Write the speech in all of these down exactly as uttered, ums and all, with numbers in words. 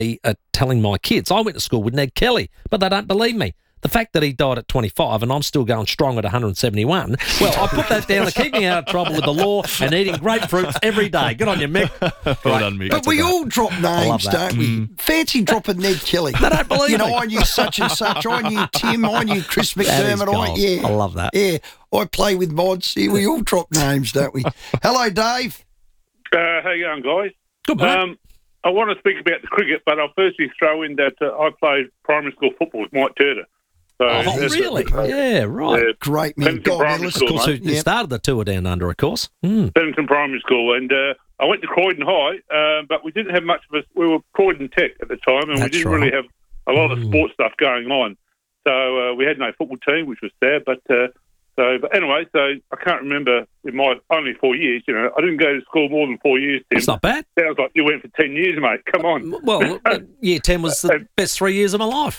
uh, telling my kids. I went to school with Ned Kelly, but they don't believe me. The fact that he died at twenty-five and I'm still going strong at one hundred seventy-one, well, I put that down to keep me out of trouble with the law and eating grapefruits every day. Good on you, Mick. Well done, Mick. But we all drop names, that. don't we? Mm. Fancy dropping Ned Kelly. They don't believe You know, me. I knew such and such. I knew Tim. I knew Chris That is McDermott. I, gold. yeah, I love that. Yeah, I play with mods. Yeah, we all drop names, don't we? Hello, Dave. Uh, how you going, guys? Good, mate. Um, I want to speak about the cricket, but I'll firstly throw in that uh, I played primary school football with Mike Turner. So oh, that's- really? Yeah, right. Uh, Great man. Pennington God, Primary let's School, Of course, who mate. who Yep. started the tour down under, of course. Mm. Pennington Primary School, and uh, I went to Croydon High, uh, but we didn't have much of a. We were Croydon Tech at the time, and we That's didn't right. really have a lot of Mm. sports stuff going on. So uh, we had no football team, which was sad. But uh, so, but anyway, so I can't remember in my only four years. You know, I didn't go to school more than four years. Tim. That's not bad. Sounds like you went for ten years, mate. Come on. Well, uh, year ten was the best three years of my life.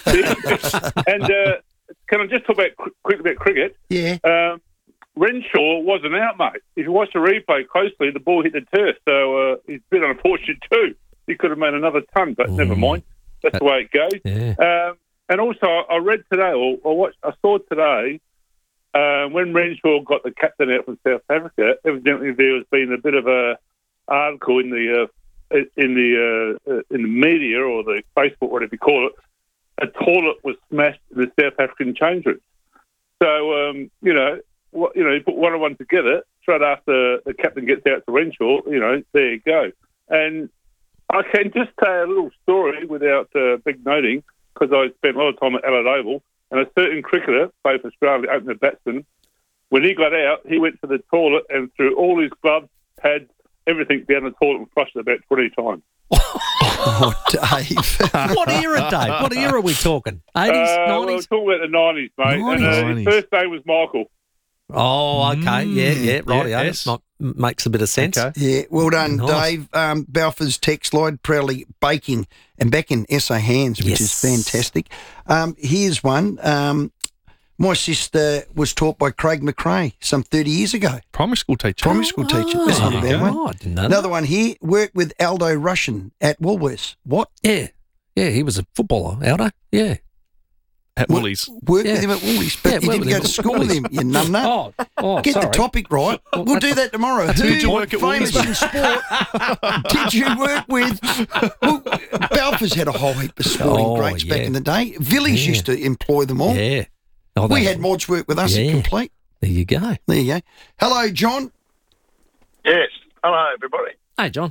And uh, can I just talk about qu- quickly about cricket? Yeah. Um, Renshaw wasn't out, mate. If you watch the replay closely, the ball hit the turf, so uh, he's a bit unfortunate too. He could have made another ton, but never mind. That's the way it goes. Yeah. Um, and also, I read today, or, or watched, I saw today, uh, when Renshaw got the captain out from South Africa, evidently there has been a bit of a article in the uh, in the uh, uh, in the media or the Facebook, whatever you call it. A toilet was smashed in the South African change rooms. So um, you know, what, you know, you put one and one together. Straight after the captain gets out to Renshaw, you know, there you go. And I can just tell a little story without uh, big noting, because I spent a lot of time at Allard Oval, and a certain cricketer, played for Australia, opener batsman, when he got out, he went to the toilet and threw all his gloves, pads, everything down the toilet and flushed it about twenty times. Oh, Dave. What era, Dave? What era are we talking? eighties, Uh, well, we're nineties? talking about the nineties, mate. And, uh, nineties. his first name was Michael. Oh, okay. Yeah, yeah, right. Yeah, Yeah, yes. Not, makes a bit of sense. Okay. Yeah, well done, Nice. Dave. Um, Balfour's text line, proudly baking and backing S A Hands, which Yes. is fantastic. Um, here's one. Um, my sister was taught by Craig McRae some thirty years ago. Primary school teacher. Primary school teacher. That's not a Oh, bad one. oh, I didn't know Another one here, worked with Aldo Russian at Woolworths. What? that. Yeah. Yeah, he was a footballer, Aldo. Yeah. At Woolies. Worked Yeah. with him at Woolies, but Yeah, you worked didn't with go him to at school with him, you numbnut. Oh, oh Get sorry. the topic right. Well, We'll that's- do that tomorrow. that's a Who good point. Work at famous Woolies. in sport did you work with? Well, Balfour's had a whole heap of sporting Oh, greats back yeah. in the day. Villiers Yeah. used to employ them all. Yeah. Oh, We they- had mods work with us Yeah. at Complete. There you go. There you go. Hello, John. Yes. Hello, everybody. Hey, John.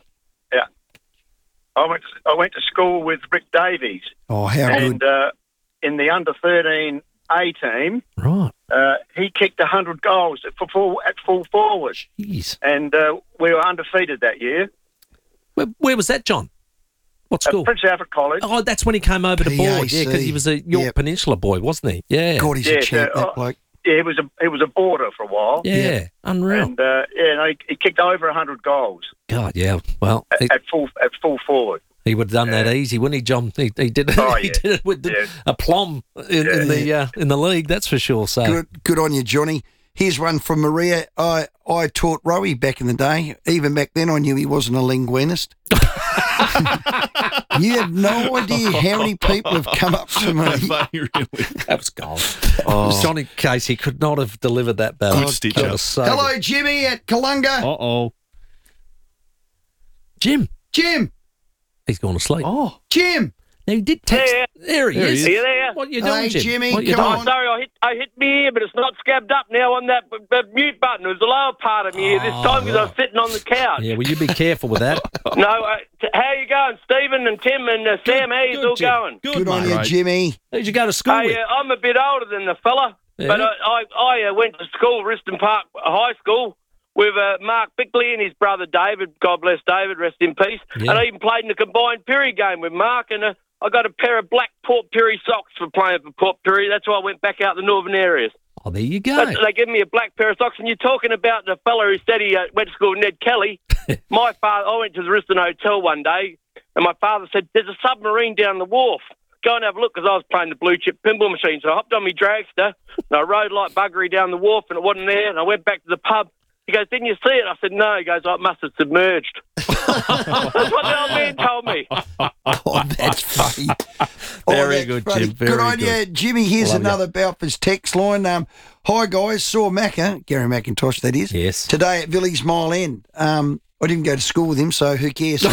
I went. To, I went to school with Rick Davies, Oh, how and good. uh, in the under thirteen A team, Right. uh, he kicked a hundred goals at full at full forward, Jeez. and uh, we were undefeated that year. Where, where was that, Johon? What At school? Prince Alfred College. Oh, that's when he came over to P A board. Yeah, because C. he was a York Yep. Peninsula boy, wasn't he? Yeah. God, he's Yeah, a champ, yeah, that oh, bloke. Yeah, he was a he was a boarder for a while, Yeah. Yeah. Unreal. and uh, yeah, no, he, he kicked over a hundred goals God, yeah. Well, at, he, at full at full forward. he would have done that easy, wouldn't he, John? He, he did it. Oh, he yeah. did it with the, Yeah. aplomb in, in the uh, in the league. That's for sure. So Good, good on you, Johnny. Here's one from Maria. I, I taught Rowie back in the day. Even back then, I knew he wasn't a linguinist. You have no idea how many people have come up to me. They really. that was gold. Oh. Johnny Casey could not have delivered that better. Good stitch That up. was so Hello, good. Jimmy at Kalunga. Uh-oh. Jim. Jim, He's gone to sleep. Oh. Jim. Now, he did text. Yeah. There he There he is. is. Are you there? What you doing, Hey, Jim? Jimmy, What you come doing? Oh, on. sorry, I hit I hit me ear, but it's not scabbed up now on that b- b- mute button. It was the lower part of me ear this Oh, time because I was right. sitting on the couch. Yeah, well, you be careful with that. No, uh, t- how you going, Stephen and Tim and uh, Sam? How you Good, all Jim. going? Good, Good on mate. you, Right. Jimmy. Who'd you go to school Hey, with? uh, I'm a bit older than the fella, Yeah. but I I, I uh, went to school, Riston Park High School, with uh, Mark Bickley and his brother David. God bless David, rest in peace. Yeah. And I even played in the combined Pirie game with Mark, and uh, I got a pair of black Port Pirie socks for playing for Port Pirie. That's why I went back out the northern areas. Oh, there you go. But they gave me a black pair of socks. And you're talking about the fella who said he uh, went to school with Ned Kelly. My father, I went to the Riston Hotel one day, and my father said, "There's a submarine down the wharf. Go and have a look," because I was playing the blue chip pinball machine. So I hopped on my dragster, and I rode like buggery down the wharf, and it wasn't there. And I went back to the pub, He goes, didn't you see it? I said, no. He goes, oh, it must have submerged. That's what the old man told me. Oh, that's funny. Very that's good, funny. Jim. Very good on good. you, Jimmy. Here's Love another Balfour's text line. Um, Hi, guys. Saw Macca, Gary McIntosh, that is. Yes. Today at Village Mile End. Um, I didn't go to school with him, so who cares?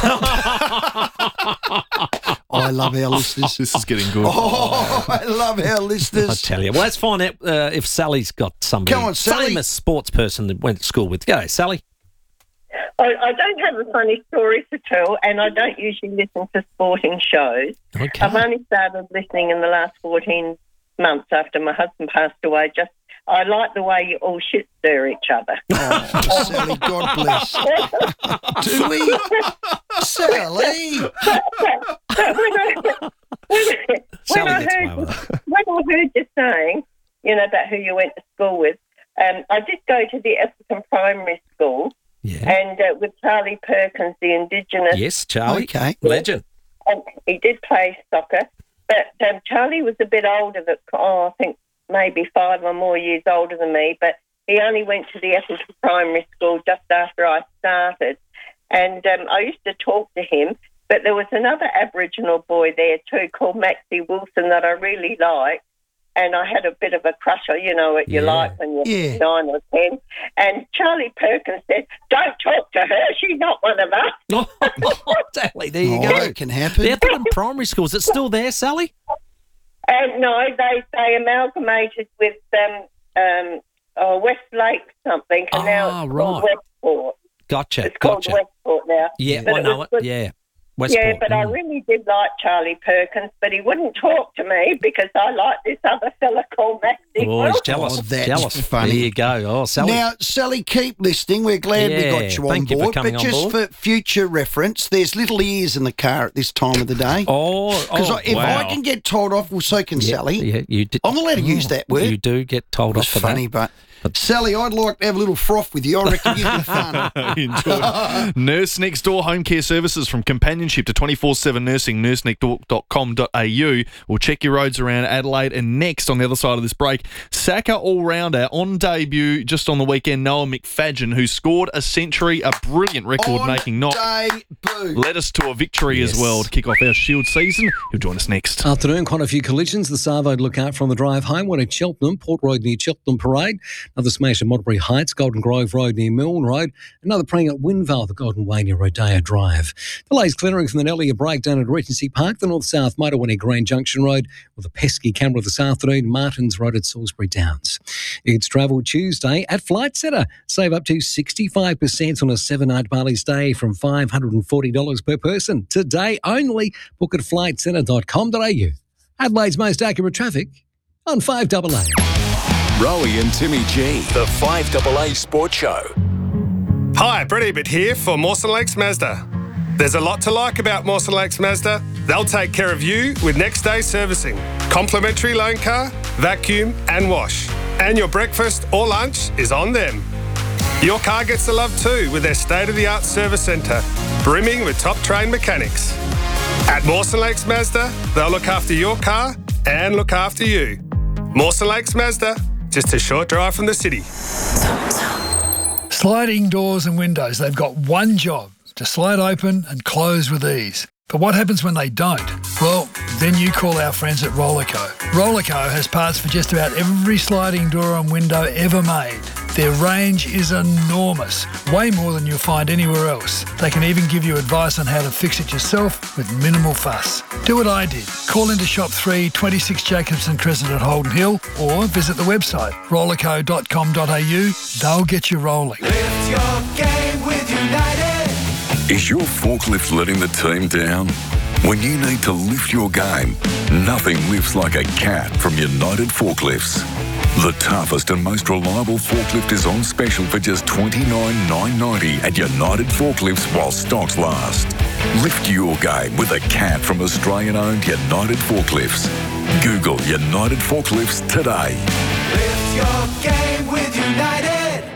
I love our listeners. This is getting good. Oh, I love our I listeners. tell you. Well, let's find out uh, if Sally's got somebody Come on, Sally. famous sports person that went to school with. Go, Sally. I, I don't have a funny story to tell, and I don't usually listen to sporting shows. Okay. I've only started listening in the last fourteen months after my husband passed away. Just I like the way you all shit stir each other. Oh, Sally, God bless. Do we? Sally. But when I, when, when Sally I gets heard, away with it. when I heard you saying, you know, about who you went to school with, um, I did go to the Essendon Primary School, Yeah. and uh, with Charlie Perkins, the Indigenous. Yes, Charlie. Okay. Legend. And he did play soccer, but um, Charlie was a bit older, than, oh, I think maybe five or more years older than me, but he only went to the Essendon Primary School just after I started. And um, I used to talk to him, but there was another Aboriginal boy there too called Maxie Wilson that I really liked. And I had a bit of a crush on, you know, what you Yeah. like when you're Yeah. nine or ten. And Charlie Perkins said, don't talk to her, she's not one of us. Oh, Sally, there you Oh, go. that can happen. The Ethelton Primary School, is it still there, Sally? And no, they, they amalgamated with um, um, oh, Westlake something, and now Ah, it's right. called Westport. Gotcha, It's called gotcha. Westport now. Yeah, But I it know was it. good. Yeah. Westport. Yeah, but I mm. really did like Charlie Perkins, but he wouldn't talk to me because I like this other fella called Maxie Oh, he's Wilson. jealous. Oh, that's jealous. funny. There you go. Oh, Sally. Now, Sally, keep listening. We're glad we Yeah, got you on thank you for board. coming but on just board. for future reference, there's little ears in the car at this time of the day. oh, Because oh, if wow. I can get told off, well, so can yeah, Sally. Yeah, you did. I'm allowed to use that word. You do get told It off was for funny, that. but, Sally, I'd like to have a little froth with you. I reckon you'd be fun. Enjoy. Nurse Next Door Home Care Services, from companionship to twenty-four seven nursing, nurse next door dot com dot a u. We'll check your roads around Adelaide. And next, on the other side of this break, Saka all-rounder on debut just on the weekend, Noah McFadgen, who scored a century, a brilliant record-making knock. debut. Led us to a victory Yes. as well to kick off our Shield season. He'll join us next. Afternoon, quite a few collisions. The Savo to look out from the drive home. One at Cheltenham, Port Road near Cheltenham Parade. Another smash at Modbury Heights, Golden Grove Road near Milne Road. Another praying at Winvale, the Golden Way near Rodeo Drive. Delays clearing from the Nellia breakdown at Regency Park, the north-south motorway near Grand Junction Road, with a pesky camera this afternoon, Martins Road at Salisbury Downs. It's Travel Tuesday at Flight Centre. Save up to sixty-five percent on a seven-night Bali stay from five hundred forty dollars per person. Today only. Book at flight centre dot com dot a u. Adelaide's most accurate traffic on five A A. Rowie and Timmy G, the five A A Sports Show. Hi, Brett Ebert here for Mawson Lakes Mazda. There's a lot to like about Mawson Lakes Mazda. They'll take care of you with next day servicing, complimentary loan car, vacuum and wash. And your breakfast or lunch is on them. Your car gets the love too with their state-of-the-art service centre, brimming with top-trained mechanics. At Mawson Lakes Mazda, they'll look after your car and look after you. Mawson Lakes Mazda, just a short drive from the city. Sliding doors and windows, they've got one job, to slide open and close with ease. But what happens when they don't? Well, then you call our friends at Rollerco. Rollerco has parts for just about every sliding door and window ever made. Their range is enormous, way more than you'll find anywhere else. They can even give you advice on how to fix it yourself with minimal fuss. Do what I did. Call into Shop three, twenty-six Jacobson Crescent at Holden Hill, or visit the website rollerco dot com dot a u. They'll get you rolling. Lift your game with United. Is your forklift letting the team down? When you need to lift your game, nothing lifts like a cat from United Forklifts. The toughest and most reliable forklift is on special for just twenty-nine thousand nine hundred ninety at United Forklifts while stocks last. Lift your game with a cat from Australian-owned United Forklifts. Google United Forklifts today. Lift your game with United.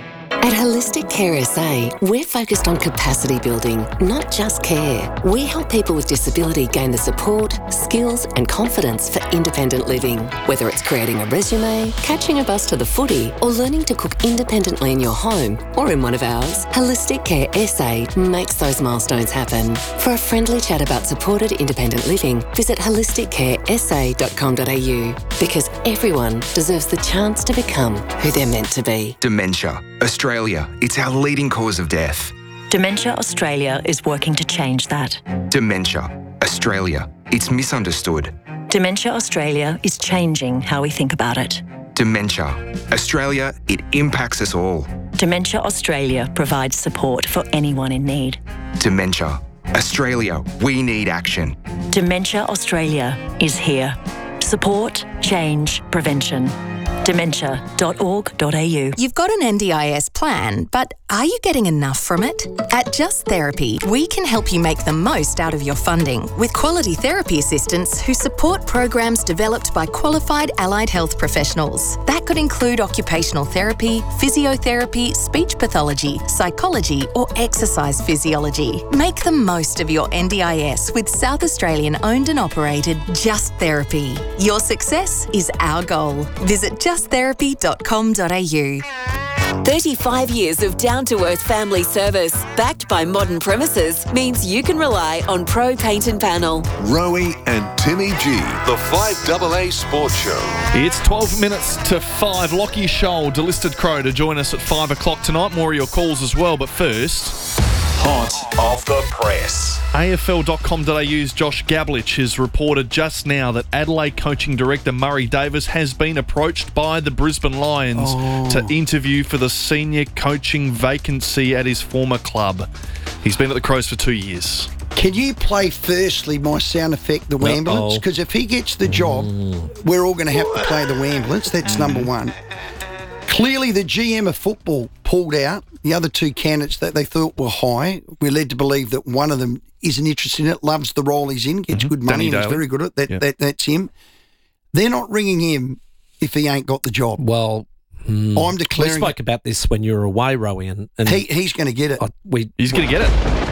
At Holistic Care S A, we're focused on capacity building, not just care. We help people with disability gain the support, skills and confidence for independent living. Whether it's creating a resume, catching a bus to the footy, or learning to cook independently in your home or in one of ours, Holistic Care S A makes those milestones happen. For a friendly chat about supported independent living, visit holistic care s a dot com dot a u, because everyone deserves the chance to become who they're meant to be. Dementia. Australia, it's our leading cause of death. Dementia Australia is working to change that. Dementia. Australia, it's misunderstood. Dementia Australia is changing how we think about it. Dementia. Australia, it impacts us all. Dementia Australia provides support for anyone in need. Dementia. Australia, we need action. Dementia Australia is here. Support, change, prevention. dementia dot org dot a u. You've got an N D I S plan, but are you getting enough from it? At Just Therapy, we can help you make the most out of your funding with quality therapy assistants who support programs developed by qualified allied health professionals. That could include occupational therapy, physiotherapy, speech pathology, psychology, or exercise physiology. Make the most of your N D I S with South Australian owned and operated Just Therapy. Your success is our goal. Visit just therapy dot com dot a u. thirty-five years of down-to-earth family service, backed by modern premises, means you can rely on Pro Paint and Panel. Rowie and Timmy G, the five A A Sports Show. It's twelve minutes to five. Lockie Scholl, Delisted Crow, to join us at five o'clock tonight. More of your calls as well, but first... Hot off the press. A F L dot com dot a u's Josh Gablich has reported just now that Adelaide coaching director Murray Davis has been approached by the Brisbane Lions Oh. to interview for the senior coaching vacancy at his former club. He's been at the Crows for two years. Can you play firstly my sound effect, the Wambulance? Because if he gets the job, we're all going to have to play the Wambulance. That's number one. Clearly, the G M of football pulled out. The other two candidates that they thought were high, we're led to believe that one of them isn't interested in it, loves the role he's in, gets good money, Danny and he's Daly. very good at it. That, Yeah. that, that's him. They're not ringing him if he ain't got the job. Well, mm, I'm declaring we spoke about this when you were away, Rowie, and, and he, he's going to get it. I, we He's going to get it.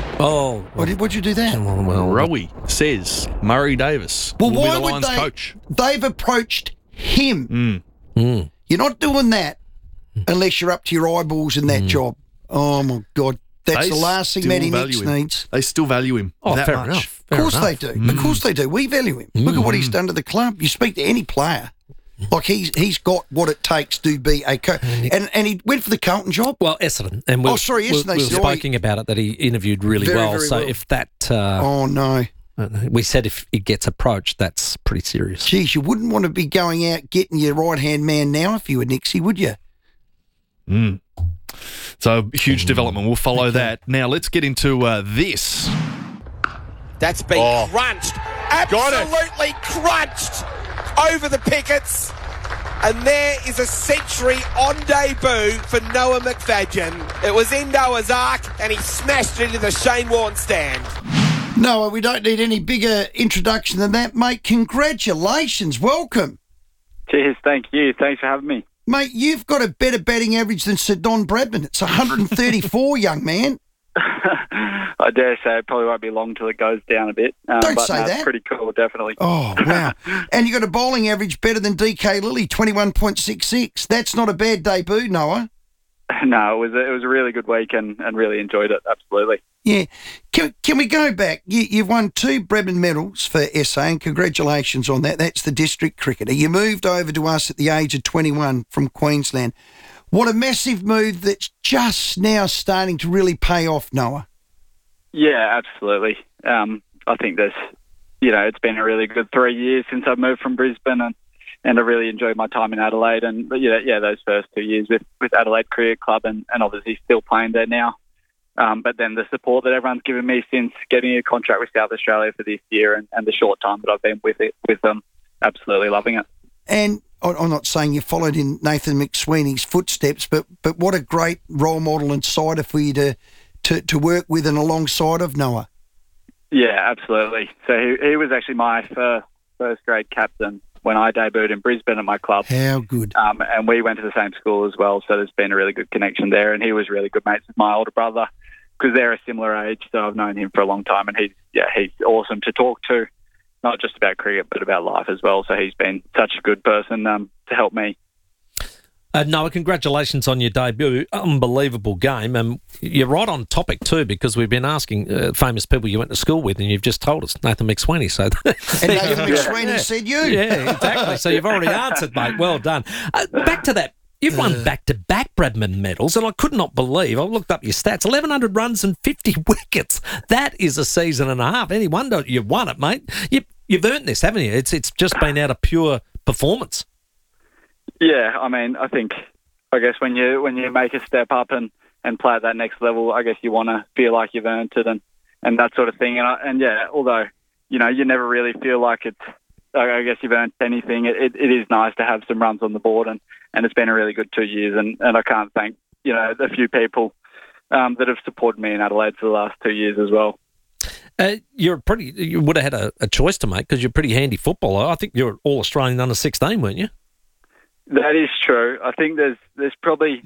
Oh, Why did, why'd you do that? well, well, Rowie says Murray Davis Well, will why be the would Lions they? coach. They've approached him. Mm. mm. You're not doing that unless you're up to your eyeballs in that job. Oh, my God. That's They the last thing still Matty value Nix him. needs. They still value him Oh, that fair much. enough. Of Fair course enough. they do. Of course they do. We value him. Look at what he's done to the club. You speak to any player. Like, he's he's got what it takes to be a coach. And and he went for the Carlton job. Well, Essendon. And we Oh, sorry, we, Essendon, we were sorry. speaking about it, that he interviewed really Very, well. very so well. if that... Uh, Oh, no. we said if it gets approached, that's pretty serious. Geez, you wouldn't want to be going out getting your right-hand man now if you were Nixie, would you? Mm. So, huge development. We'll follow that. Now, let's get into uh, this. That's been Oh. crunched. Got it. Absolutely crunched over the pickets. And there is a century on debut for Noah McFadden. It was in Noah's Ark, and he smashed it into the Shane Warne stand. No, we don't need any bigger introduction than that, mate. Congratulations. Welcome. Cheers, thank you. Thanks for having me. Mate, you've got a better batting average than Sir Don Bradman. It's one hundred thirty-four, young man. I dare say it probably won't be long till it goes down a bit. Um, Don't but say no, that. It's pretty cool, definitely. Oh, wow. And you got a bowling average better than D K Lilly, twenty-one point six six. That's not a bad debut, Noah. No, it was a, it was a really good week and, and really enjoyed it. Absolutely. Yeah. Can, can we go back? You, you've won two Bradman medals for S A, and congratulations on that. That's the district cricketer. You moved over to us at the age of twenty-one from Queensland. What a massive move that's just now starting to really pay off, Noah. Yeah, absolutely. Um, I think there's, you know, it's been a really good three years since I've moved from Brisbane, and, and I really enjoyed my time in Adelaide. And but yeah, yeah, those first two years with, with Adelaide Cricket Club, and, and obviously still playing there now. Um, but then the support that everyone's given me since getting a contract with South Australia for this year, and, and the short time that I've been with it with them, absolutely loving it. And I- I'm not saying you followed in Nathan McSweeney's footsteps, but but what a great role model and cider for you to, to, to work with and alongside of, Noah. Yeah, absolutely. So he, he was actually my first, first grade captain when I debuted in Brisbane at my club. How good. Um, and we went to the same school as well, so there's been a really good connection there. And he was really good mates with my older brother because they're a similar age, so I've known him for a long time. And he's, yeah, he's awesome to talk to, not just about cricket, but about life as well. So he's been such a good person um, to help me. Uh, Noah, congratulations on your debut. Unbelievable game. And you're right on topic too, because we've been asking uh, famous people you went to school with, and you've just told us Nathan McSweeney. So and Nathan McSweeney yeah. said you. Yeah, exactly. So you've already answered, mate. Well done. Uh, back to that. You've won back-to-back Bradman medals, and I could not believe, I looked up your stats, eleven hundred runs and fifty wickets. That is a season and a half. Any wonder you've won it, mate. You, you've earned this, haven't you? It's, it's just been out of pure performance. Yeah, I mean, I think, I guess when you when you make a step up and, and play at that next level, I guess you want to feel like you've earned it and, and that sort of thing. And, I, and yeah, although, you know, you never really feel like it's, I guess you've earned anything, it, it, it is nice to have some runs on the board, and, and it's been a really good two years. And, and I can't thank, you know, a few people um, that have supported me in Adelaide for the last two years as well. Uh, you're pretty, you would have had a, a choice to make because you're a pretty handy footballer. I think you're All-Australian under sixteen, weren't you? That is true. I think there's there's probably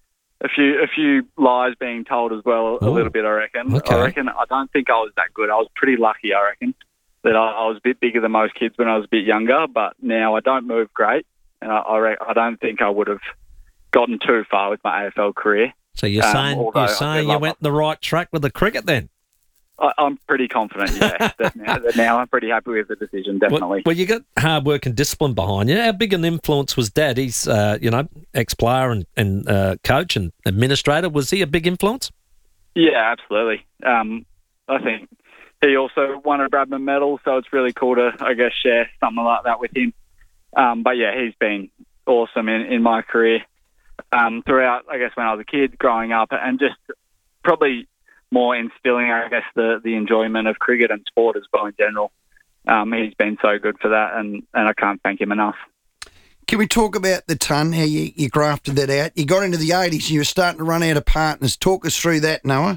a few a few lies being told as well, a Ooh. little bit, I reckon. Okay. I reckon I don't think I was that good. I was pretty lucky, I reckon, that I, I was a bit bigger than most kids when I was a bit younger, but now I don't move great, and I I, re- I don't think I would have gotten too far with my A F L career. So you're Um, saying although you're I saying do you love went the right track with the cricket then? I, I'm pretty confident, yeah. that now, that now I'm pretty happy with the decision, definitely. Well, well, you got hard work and discipline behind you. How big an influence was Dad? He's, uh, you know, ex-player and, and uh, coach and administrator. Was he a big influence? Yeah, absolutely. Um, I think he also won a Bradman medal, so it's really cool to, I guess, share something like that with him. Um, but yeah, he's been awesome in, in my career um, throughout, I guess, when I was a kid, growing up, and just probably more instilling, I guess, the, the enjoyment of cricket and sport as well in general. Um, he's been so good for that, and, and I can't thank him enough. Can we talk about the ton, how you, you grafted that out? You got into the eighties and you were starting to run out of partners. Talk us through that, Noah.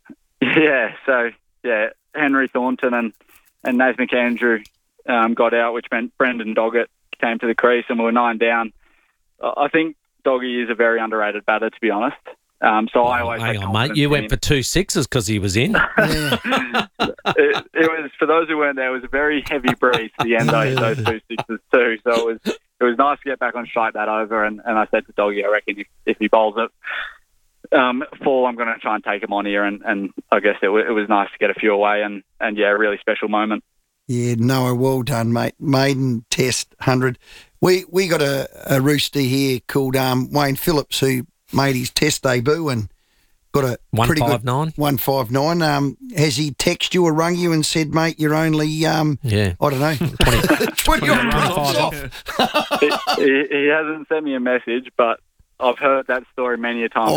Yeah, so, yeah, Henry Thornton and, and Nathan McAndrew um, got out, which meant Brendan Doggett came to the crease, and we were nine down. I think Doggy is a very underrated batter, to be honest. Um, so I always Hang on, mate. You went for two sixes because he was in. it, it was, for those who weren't there, it was a very heavy breeze to the end of those two sixes too. So it was it was nice to get back on strike that over. And, and I said to Doggy, I reckon if, if he bowls it um, full, I'm going to try and take him on here. And, and I guess it, w- it was nice to get a few away. And, and yeah, a really special moment. Yeah, Noah, well done, mate. Maiden Test one hundred. We we got a, a rooster here called um, Wayne Phillips who made his Test debut and got a pretty good one five nine. Um, has he texted you or rung you and said, mate, you're only, um, yeah. I don't know, twenty, twenty runs off? he, he, he hasn't sent me a message, but I've heard that story many a time.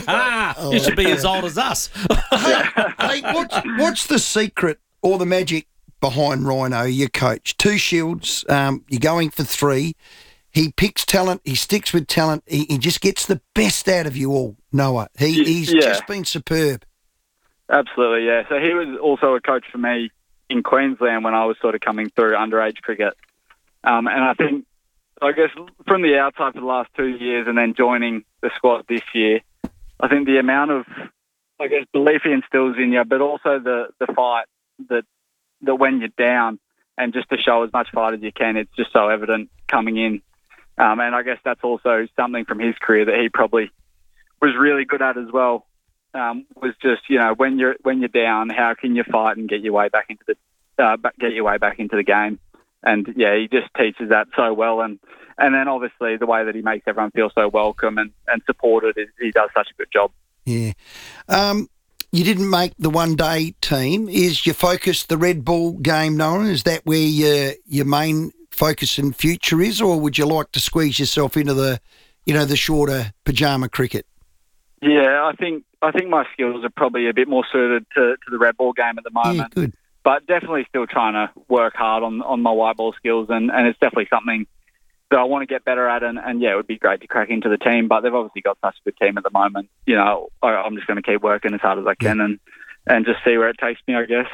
Oh, you should be as old as us. hey, hey, what's, what's the secret or the magic behind Rhino, your coach? Two shields, um, you're going for three. He picks talent. He sticks with talent. He, he just gets the best out of you all, Noah. He, he's yeah. just been superb. Absolutely, yeah. So he was also a coach for me in Queensland when I was sort of coming through underage cricket. Um, and I think, I guess, from the outside for the last two years and then joining the squad this year, I think the amount of, I guess, belief he instills in you, but also the, the fight that, that when you're down and just to show as much fight as you can, it's just so evident coming in. Um, and I guess that's also something from his career that he probably was really good at as well. Um, was just, you know, when you're when you're down, how can you fight and get your way back into the uh, get your way back into the game? And yeah, he just teaches that so well. And and then obviously the way that he makes everyone feel so welcome and, and supported, he does such a good job. Yeah. Um, you didn't make the one-day team. Is your focus the red ball game, Noah? Is that where your your main focus in future is, or would you like to squeeze yourself into the, you know, the shorter pajama cricket? Yeah, I think I think my skills are probably a bit more suited to, to the red ball game at the moment. Yeah, good. But definitely still trying to work hard on, on my white ball skills, and, and it's definitely something that I want to get better at. And, and yeah, it would be great to crack into the team, but they've obviously got such a good team at the moment. You know, I, I'm just going to keep working as hard as I can yeah. and, and just see where it takes me, I guess.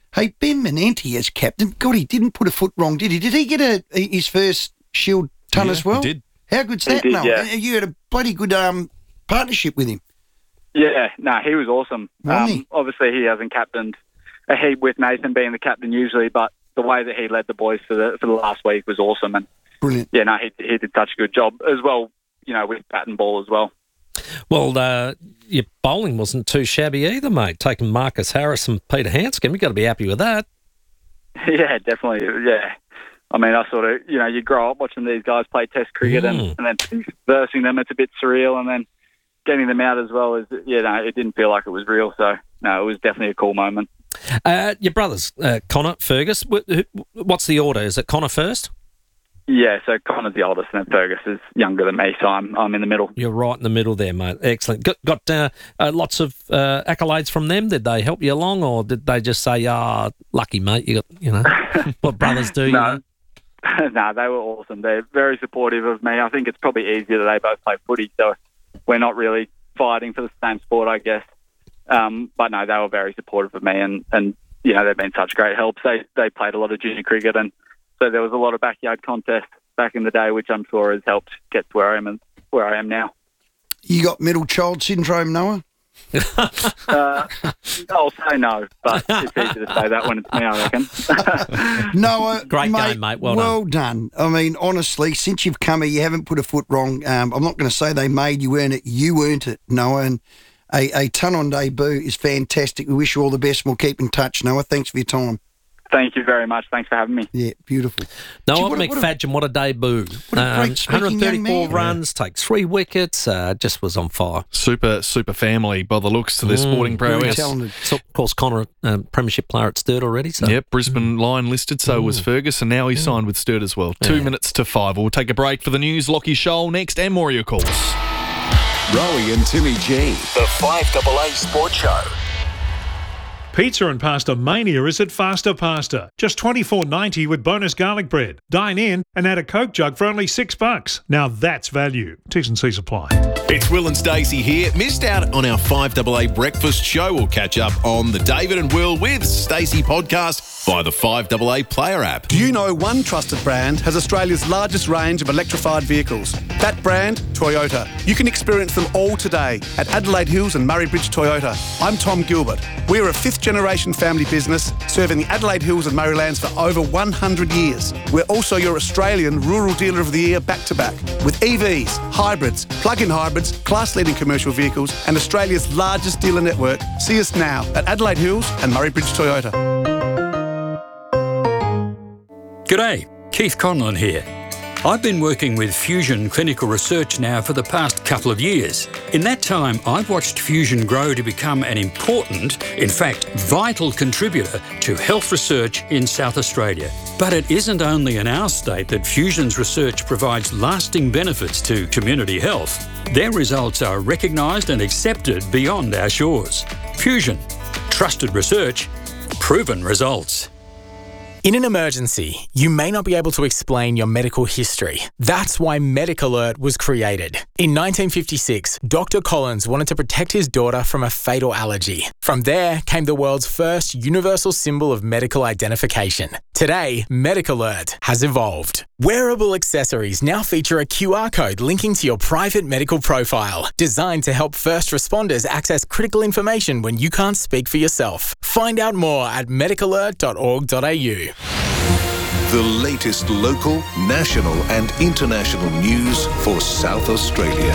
Hey, Ben Menenti as captain, God, he didn't put a foot wrong, did he? Did he get a his first Shield ton Yeah, as well? he did. How good's He that, did, Noel? yeah. You had a bloody good um, partnership with him. Yeah, no, he was awesome. Wasn't Um, he? obviously, he hasn't captained a heap with Nathan being the captain usually, but the way that he led the boys for the for the last week was awesome. And Brilliant. yeah, no, he he did such a good job as well. You know, with bat and ball as well. Well, uh, your bowling wasn't too shabby either, mate. Taking Marcus Harris and Peter Hanscom, you've got to be happy with that. Yeah, definitely. Yeah. I mean, I sort of, you know, you grow up watching these guys play Test cricket Mm. and, and then versing them, it's a bit surreal. And then getting them out as well is, you know, it didn't feel like it was real. So, no, it was definitely a cool moment. Uh, your brothers, uh, Connor, Fergus, wh- who- what's the order? Is it Connor first? Yeah, so Connor's the oldest and then Fergus is younger than me, so I'm I'm in the middle. You're right in the middle there, mate. Excellent. Got, got uh, uh, lots of uh, accolades from them. Did they help you along, or did they just say, "Ah, lucky mate, you got, you know, what brothers do"? You No. know? No, they were awesome. They're very supportive of me. I think it's probably easier that they both play footy, so we're not really fighting for the same sport, I guess. Um, but no, they were very supportive of me, and, and you know, they've been such great helps. They they played a lot of junior cricket, and so there was a lot of backyard contests back in the day, which I'm sure has helped get to where I am where I am now. You got middle child syndrome, Noah? uh, I'll say no, but it's easy to say that when it's me, I reckon. Noah, Great mate, game, mate. Well well done. I mean, honestly, since you've come here, you haven't put a foot wrong. Um, I'm not going to say they made you earn it. You earned it, Noah. And a, a ton on debut is fantastic. We wish you all the best, and we'll keep in touch, Noah. Thanks for your time. Thank you very much. Thanks for having me. Yeah, beautiful. No, Gee, what, what a- McFadgen, what a debut. What a great speaking one hundred thirty-four young man. runs, takes three wickets, uh, just was on fire. Super, super family by the looks to their Mm, sporting very prowess. talented. So, of course, Connor, um, premiership player at Sturt already. So. Yep, Brisbane Lion listed, so was Fergus, and now he's signed with Sturt as well. Two Yeah. minutes to five. We'll take a break for the news. Lockie Shoal next, and more of your calls. Rowie and Timmy G. The five A A Sports Show. Pizza and pasta mania is at Faster Pasta. Just twenty-four ninety with bonus garlic bread. Dine in and add a Coke jug for only six bucks. Now that's value. T's and C's apply. It's Will and Stacey here. Missed out on our five A A breakfast show? We'll catch up on the David and Will with Stacey podcast via the five A A player app. Do you know one trusted brand has Australia's largest range of electrified vehicles? That brand, Toyota. You can experience them all today at Adelaide Hills and Murray Bridge Toyota. I'm Tom Gilbert. We're a fifth generation family business serving the Adelaide Hills and Murraylands for over one hundred years. We're also your Australian Rural Dealer of the Year back to back with E Vs, hybrids, plug-in hybrids, class-leading commercial vehicles and Australia's largest dealer network. See us now at Adelaide Hills and Murray Bridge Toyota. G'day, Keith Conlon here. I've been working with Fusion Clinical Research now for the past couple of years. In that time, I've watched Fusion grow to become an important, in fact, vital contributor to health research in South Australia. But it isn't only in our state that Fusion's research provides lasting benefits to community health. Their results are recognised and accepted beyond our shores. Fusion. Trusted research. Proven results. In an emergency, you may not be able to explain your medical history. That's why MedicAlert was created. In nineteen fifty-six, Doctor Collins wanted to protect his daughter from a fatal allergy. From there came the world's first universal symbol of medical identification. Today, MedicAlert has evolved. Wearable accessories now feature a Q R code linking to your private medical profile, designed to help first responders access critical information when you can't speak for yourself. Find out more at medicalert dot org dot a u. The latest local, national and international news for South Australia.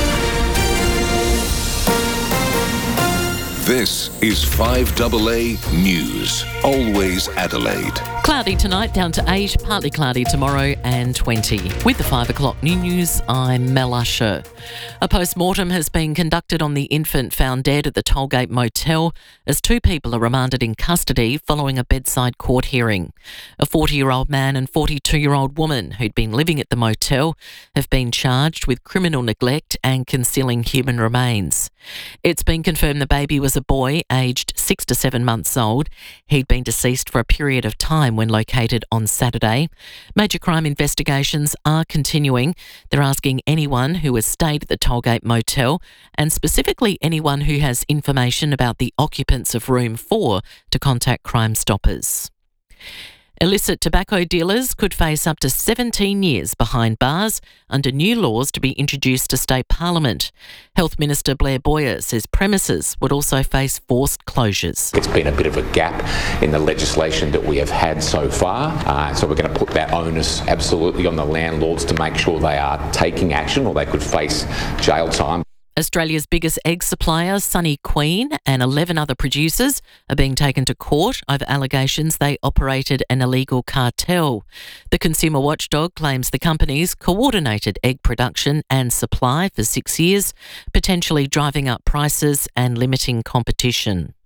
This is five A A News. Always Adelaide. Cloudy tonight, down to eight, partly cloudy tomorrow and twenty. With the five o'clock new news, I'm Mel Usher. A post-mortem has been conducted on the infant found dead at the Tollgate Motel as two people are remanded in custody following a bedside court hearing. A forty-year-old man and forty-two-year-old woman who'd been living at the motel have been charged with criminal neglect and concealing human remains. It's been confirmed the baby was a boy aged six to seven months old. He'd been deceased for a period of time when located on Saturday. Major crime investigations are continuing. They're asking anyone who has stayed at the Tollgate Motel, and specifically anyone who has information about the occupants of room four, to contact Crime Stoppers. Illicit tobacco dealers could face up to seventeen years behind bars under new laws to be introduced to state parliament. Health Minister Blair Boyer says premises would also face forced closures. It's been a bit of a gap in the legislation that we have had so far, uh, so we're going to put that onus absolutely on the landlords to make sure they are taking action, or they could face jail time. Australia's biggest egg supplier, Sunny Queen, and eleven other producers are being taken to court over allegations they operated an illegal cartel. The consumer watchdog claims the companies coordinated egg production and supply for six years, potentially driving up prices and limiting competition.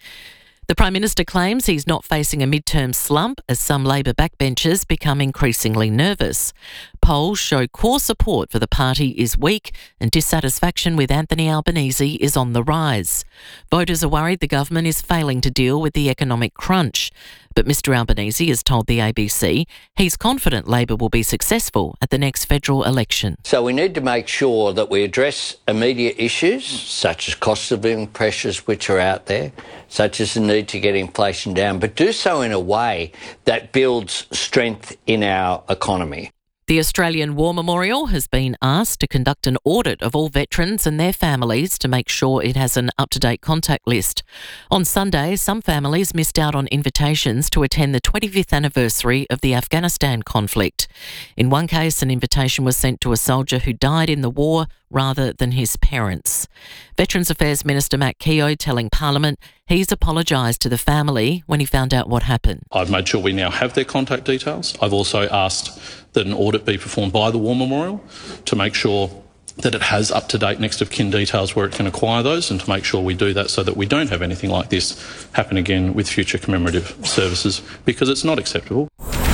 The Prime Minister claims he's not facing a midterm slump as some Labor backbenchers become increasingly nervous. Polls show core support for the party is weak and dissatisfaction with Anthony Albanese is on the rise. Voters are worried the government is failing to deal with the economic crunch. But Mr Albanese has told the A B C he's confident Labor will be successful at the next federal election. So we need to make sure that we address immediate issues such as cost of living pressures which are out there, such as the need to get inflation down, but do so in a way that builds strength in our economy. The Australian War Memorial has been asked to conduct an audit of all veterans and their families to make sure it has an up-to-date contact list. On Sunday, some families missed out on invitations to attend the twenty-fifth anniversary of the Afghanistan conflict. In one case, an invitation was sent to a soldier who died in the war rather than his parents. Veterans Affairs Minister Matt Keogh telling Parliament he's apologised to the family when he found out what happened. I've made sure we now have their contact details. I've also asked that an audit be performed by the War Memorial to make sure that it has up-to-date next of kin details where it can acquire those, and to make sure we do that so that we don't have anything like this happen again with future commemorative services, because it's not acceptable.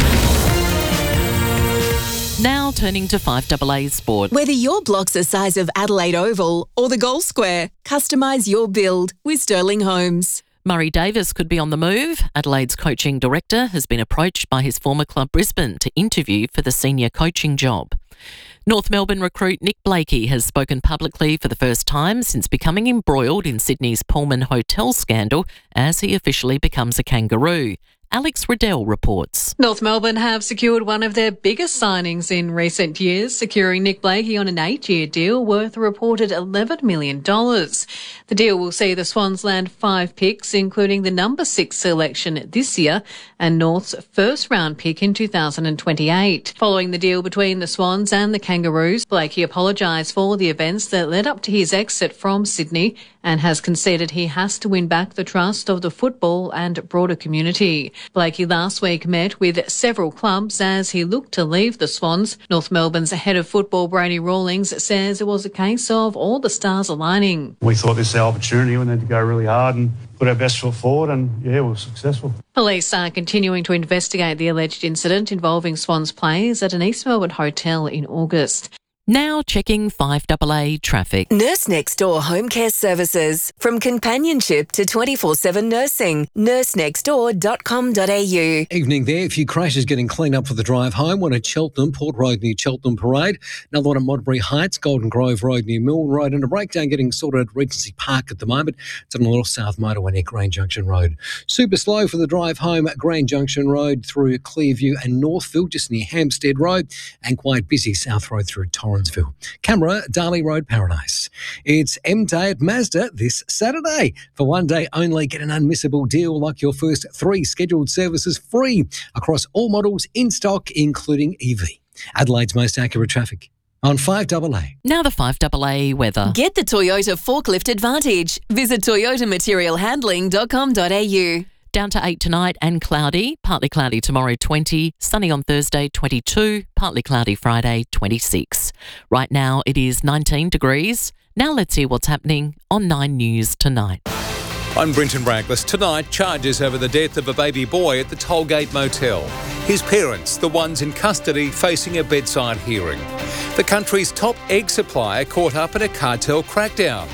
Now turning to five A A Sport. Whether your block's the size of Adelaide Oval or the Gold Square, customise your build with Sterling Homes. Murray Davis could be on the move. Adelaide's coaching director has been approached by his former club Brisbane to interview for the senior coaching job. North Melbourne recruit Nick Blakey has spoken publicly for the first time since becoming embroiled in Sydney's Pullman Hotel scandal as he officially becomes a Kangaroo. Alex Riddell reports. North Melbourne have secured one of their biggest signings in recent years, securing Nick Blakey on an eight-year deal worth a reported eleven million dollars. The deal will see the Swans land five picks, including the number six selection this year and North's first-round pick in two thousand twenty-eight. Following the deal between the Swans and the Kangaroos, Blakey apologised for the events that led up to his exit from Sydney and has conceded he has to win back the trust of the football and broader community. Blakey last week met with several clubs as he looked to leave the Swans. North Melbourne's head of football, Brady Rawlings, says it was a case of all the stars aligning. We thought this was our opportunity. We need to go really hard and put our best foot forward, and yeah, we were successful. Police are continuing to investigate the alleged incident involving Swans players at an East Melbourne hotel in August. Now checking five A A traffic. Nurse Next Door Home Care Services. From companionship to twenty-four seven nursing. nurse next door dot com dot a u. Evening there. A few crashes getting cleaned up for the drive home. One at Cheltenham, Port Road near Cheltenham Parade. Another one at Modbury Heights, Golden Grove Road near Mill Road. And a breakdown getting sorted at Regency Park at the moment. It's on the North South Motorway near Grand Junction Road. Super slow for the drive home at Grand Junction Road through Clearview and Northville, just near Hampstead Road. And quite busy South Road through Torrensville. Camera, Darley Road, Paradise. It's M-Day at Mazda this Saturday. For one day only, get an unmissable deal like your first three scheduled services free across all models in stock, including E V. Adelaide's most accurate traffic on five A A. Now the five A A weather. Get the Toyota Forklift Advantage. Visit toyota material handling dot com dot a u. Down to eight tonight and cloudy. Partly cloudy tomorrow, twenty. Sunny on Thursday, twenty-two. Partly cloudy Friday, twenty-six. Right now it is nineteen degrees. Now let's hear what's happening on Nine News tonight. I'm Brenton Braglis. Tonight, charges over the death of a baby boy at the Tollgate Motel. His parents, the ones in custody, facing a bedside hearing. The country's top egg supplier caught up in a cartel crackdown.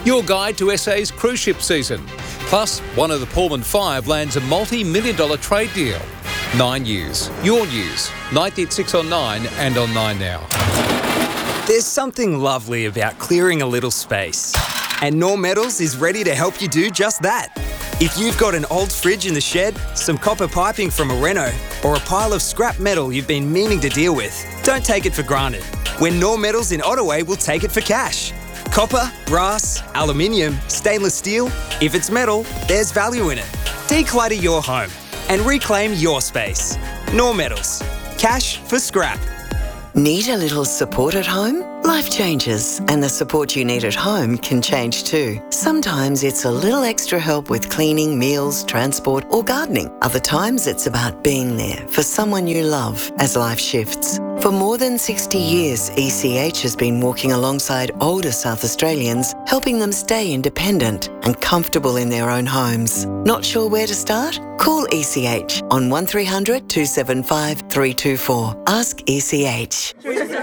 your guide to S A's cruise ship season. Plus, one of the Pullman Five lands a multi-million dollar trade deal. Nine News, your news, ninety at six on Nine and on Nine Now. There's something lovely about clearing a little space. And Norm Metals is ready to help you do just that. If you've got an old fridge in the shed, some copper piping from a reno, or a pile of scrap metal you've been meaning to deal with, don't take it for granted. When Norm Metals in Ottaway will take it for cash. Copper, brass, aluminium, stainless steel, if it's metal, there's value in it. Declutter your home and reclaim your space. Norm Metals. Cash for scrap. Need a little support at home? Life changes, and the support you need at home can change too. Sometimes it's a little extra help with cleaning, meals, transport, or gardening. Other times it's about being there for someone you love as life shifts. For more than sixty years, E C H has been walking alongside older South Australians, helping them stay independent and comfortable in their own homes. Not sure where to start? Call E C H on one three hundred two seven five three two four. Ask E C H.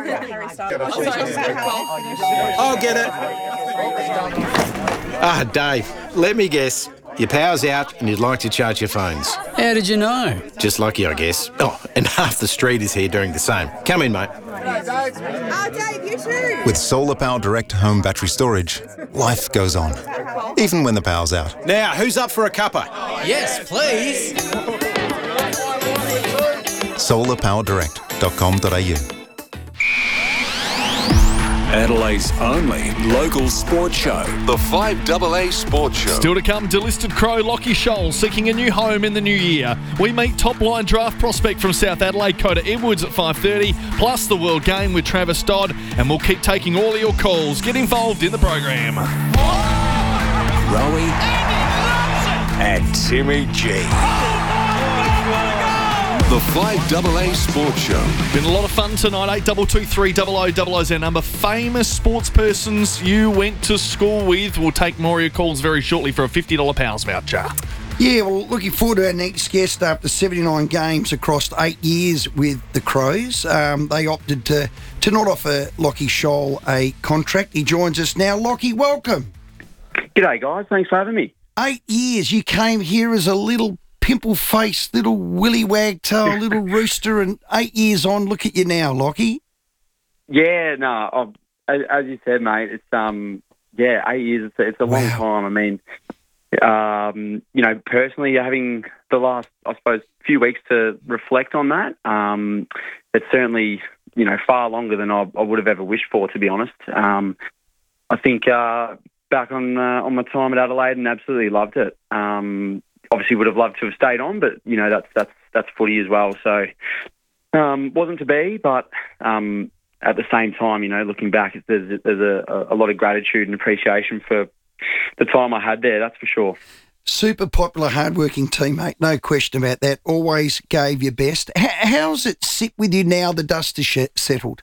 I'll get it. Ah, Dave, let me guess. Your power's out and you'd like to charge your phones. How did you know? Just lucky, I guess. Oh, and half the street is here doing the same. Come in, mate. Oh, Dave, you too. With Solar Power Direct home battery storage, life goes on, even when the power's out. Now, who's up for a cuppa? Yes, please. solar power direct dot com dot a u. Adelaide's only local sports show, the five A A Sports Show. Still to come, delisted Crow Lockie Shoal seeking a new home in the new year. We meet top-line draft prospect from South Adelaide, Coda Edwards at five thirty, plus the World Game with Travis Dodd, and we'll keep taking all your calls. Get involved in the program. Rowie and Timmy G. The five A A Sports Show. Been a lot of fun tonight. eight two two three zero zero zero zero is our number. Famous sports persons you went to school with. We'll take more of your calls very shortly for a fifty dollars Powers voucher. Yeah, well, looking forward to our next guest after seventy-nine games across eight years with the Crows. Um, they opted to, to not offer Lockie Shoal a contract. He joins us now. Lockie, welcome. G'day, guys. Thanks for having me. Eight years. You came here as a little pimple-faced little willy wagtail, little rooster, and eight years on, look at you now, Lockie. Yeah, no, I've, as, as you said, mate, it's um, yeah, eight years. It's a, it's a wow. long time. I mean, um, you know, personally, having the last, I suppose, few weeks to reflect on that, um, it's certainly, you know, far longer than I, I would have ever wished for, to be honest. Um, I think uh, back on uh, on my time at Adelaide, and absolutely loved it. Um, Obviously, would have loved to have stayed on, but you know that's that's that's footy as well. So um, wasn't to be, but um, at the same time, you know, looking back, there's there's a, a lot of gratitude and appreciation for the time I had there. That's for sure. Super popular, hardworking teammate, no question about that. Always gave your best. H- how's it sit with you now? The dust is sh- settled.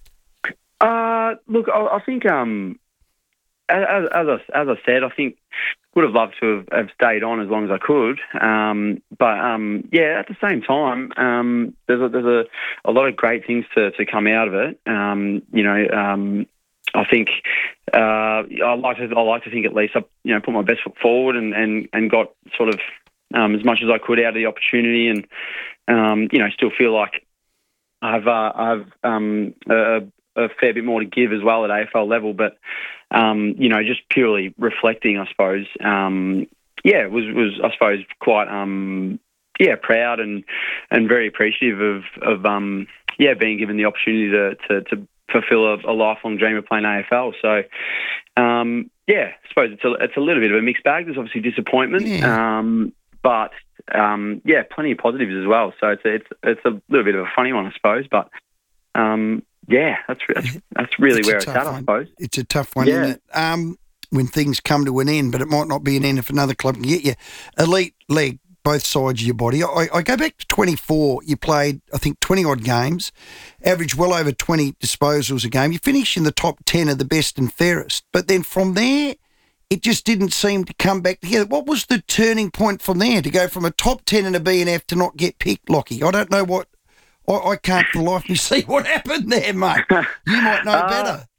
Uh, look, I, I think um, as, as I, as I said, I think. Would have loved to have, have stayed on as long as I could, um, but um, yeah, at the same time, um, there's a, there's a, a lot of great things to, to come out of it. Um, you know, um, I think uh, I like to I like to think at least I you know put my best foot forward and, and, and got sort of um, as much as I could out of the opportunity, and um, you know still feel like I've uh, I've um, a, a fair bit more to give as well at A F L level, but. Um, you know, just purely reflecting, I suppose. Um, yeah, was was I suppose quite um, yeah proud and and very appreciative of of um, yeah being given the opportunity to to, to fulfil a, a lifelong dream of playing A F L. So um, yeah, I suppose it's a it's a little bit of a mixed bag. There's obviously disappointment, yeah. um, but um, yeah, plenty of positives as well. So it's a, it's it's a little bit of a funny one, I suppose, but. Um, Yeah, that's that's, that's really it's where it's at, one. I suppose. It's a tough one, yeah. isn't it? Um, when things come to an end, but it might not be an end if another club can get you. Elite leg, both sides of your body. I, I go back to twenty-four. You played, I think, twenty-odd games, averaged well over twenty disposals a game. You finished in the top ten of the best and fairest. But then from there, it just didn't seem to come back together. What was the turning point from there to go from a top ten in a B N F to not get picked, Lockie? I don't know what... I, I can't for the life of me see what happened there, mate. You might know uh, better.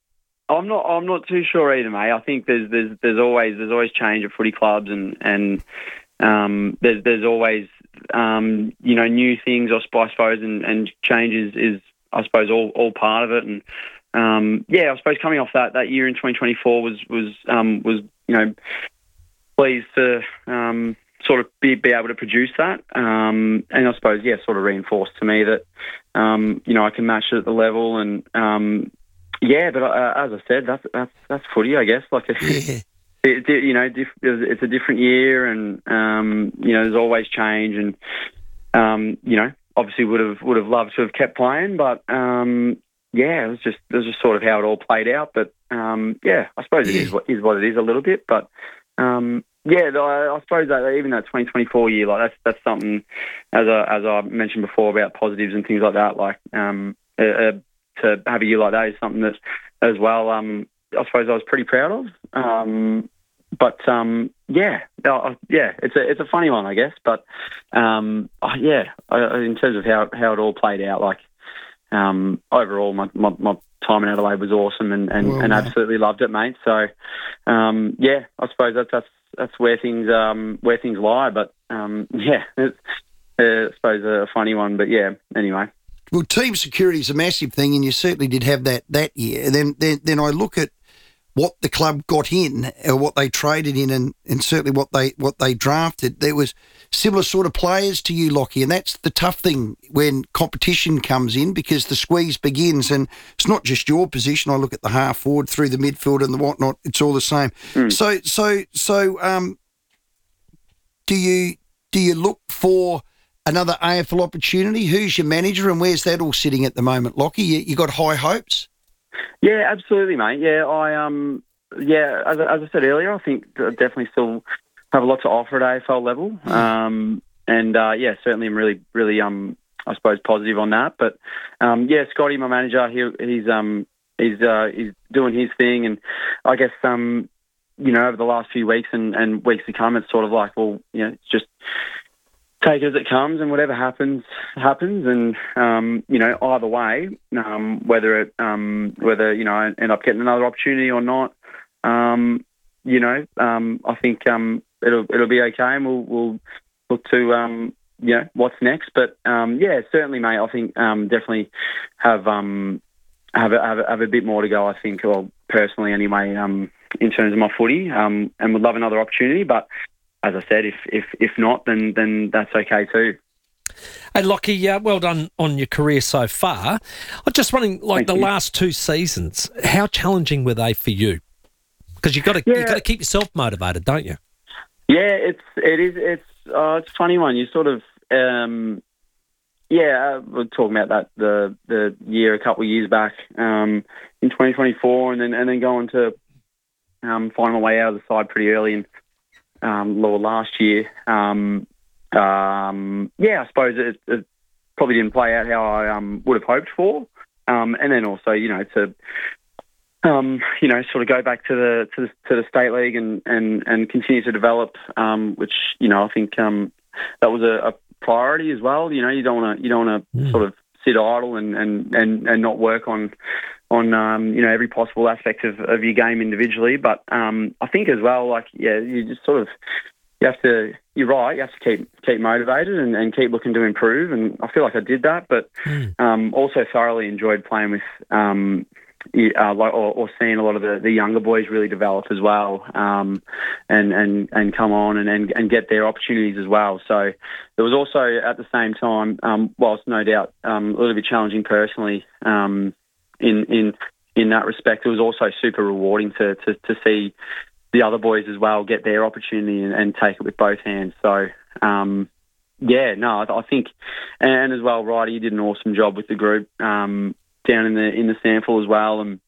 I'm not. I'm not too sure either, mate. I think there's there's there's always there's always change at footy clubs, and and um, there's there's always um, you know new things, I suppose, and, and change is, is I suppose all, all part of it. And um, yeah, I suppose coming off that, that year in twenty twenty-four was was um, was you know pleased to um, sort of be be able to produce that, um, and I suppose yeah, sort of reinforced to me that um, you know I can match it at the level and. Um, Yeah, but uh, as I said, that's that's that's footy, I guess. Like, yeah. it, it, you know, diff- it's a different year, and um, you know, there's always change, and um, you know, obviously would have would have loved to have kept playing, but um, yeah, it was just it was just sort of how it all played out. But um, yeah, I suppose it is what is what it is a little bit, but um, yeah, I, I suppose that even that twenty twenty-four year, like that's that's something as I as I mentioned before about positives and things like that, like um. Uh, to have a year like that is something that, as well, um, I suppose I was pretty proud of. Um, but um, yeah, uh, yeah, it's a it's a funny one, I guess. But um, uh, yeah, I, in terms of how, how it all played out, like um, overall, my, my, my time in Adelaide was awesome, and, and, well, and absolutely loved it, mate. So um, yeah, I suppose that's that's that's where things um, where things lie. But um, yeah, it's uh, I suppose a funny one. But yeah, anyway. Well, team security is a massive thing, and you certainly did have that that year. Then, then, then I look at what the club got in, or what they traded in, and, and certainly what they what they drafted. There was similar sort of players to you, Lockie, and that's the tough thing when competition comes in, because the squeeze begins, and it's not just your position. I look at the half forward, through the midfield, and the whatnot. It's all the same. Mm. So, so, so, um, do you do you look for another A F L opportunity? Who's your manager, and where's that all sitting at the moment, Lockie? You, you got high hopes? Yeah, absolutely, mate. Yeah, I um, yeah, as, as I said earlier, I think I definitely still have a lot to offer at A F L level. Um, and uh, yeah, certainly I'm really, really um, I suppose positive on that. But um, yeah, Scotty, my manager, he, he's um, he's uh, he's doing his thing, and I guess um, you know, over the last few weeks and, and weeks to come, it's sort of like, well, you know, it's just take it as it comes, and whatever happens, happens. And, um, you know, either way, um, whether it, um, whether, you know, I end up getting another opportunity or not, um, you know, um, I think um, it'll it'll be okay, and we'll, we'll look to, um, you know, what's next. But, um, yeah, certainly, mate, I think um, definitely have, um, have, a, have, a, have a bit more to go, I think, or personally anyway, um, in terms of my footy, um, and would love another opportunity. But as I said, if if if not, then then that's okay too. Hey, Lockie, uh, well done on your career so far. I'm just wondering, like, Thank the you. last two seasons, how challenging were they for you? Because you've got to yeah. you've got to keep yourself motivated, don't you? Yeah, it's it is it's uh, it's a funny one. You sort of um, yeah, we're talking about that the the year a couple of years back um, in twenty twenty-four, and then and then going to um, find my way out of the side pretty early in um, Law last year. Um, um, yeah, I suppose it, it probably didn't play out how I um, would have hoped for, um, and then also you know to um, you know sort of go back to the to the, to the state league and, and, and continue to develop, um, which you know I think um, that was a, a priority as well. You know you don't want to you don't want to mm. sort of sit idle and, and, and, and not work on on um, you know every possible aspect of, of your game individually. But um, I think as well, like yeah, you just sort of you have to. You're right. You have to keep keep motivated and, and keep looking to improve. And I feel like I did that, but mm. um, also thoroughly enjoyed playing with um, uh, or, or seeing a lot of the, the younger boys really develop as well, um, and and and come on and, and, and get their opportunities as well. So there was also at the same time, um, whilst no doubt um, a little bit challenging personally um, in in in that respect, it was also super rewarding to to, to see the other boys as well get their opportunity and, and take it with both hands. So, um, yeah, no, I, I think, and as well, Ryder, you did an awesome job with the group um, down in the in the sample as well, and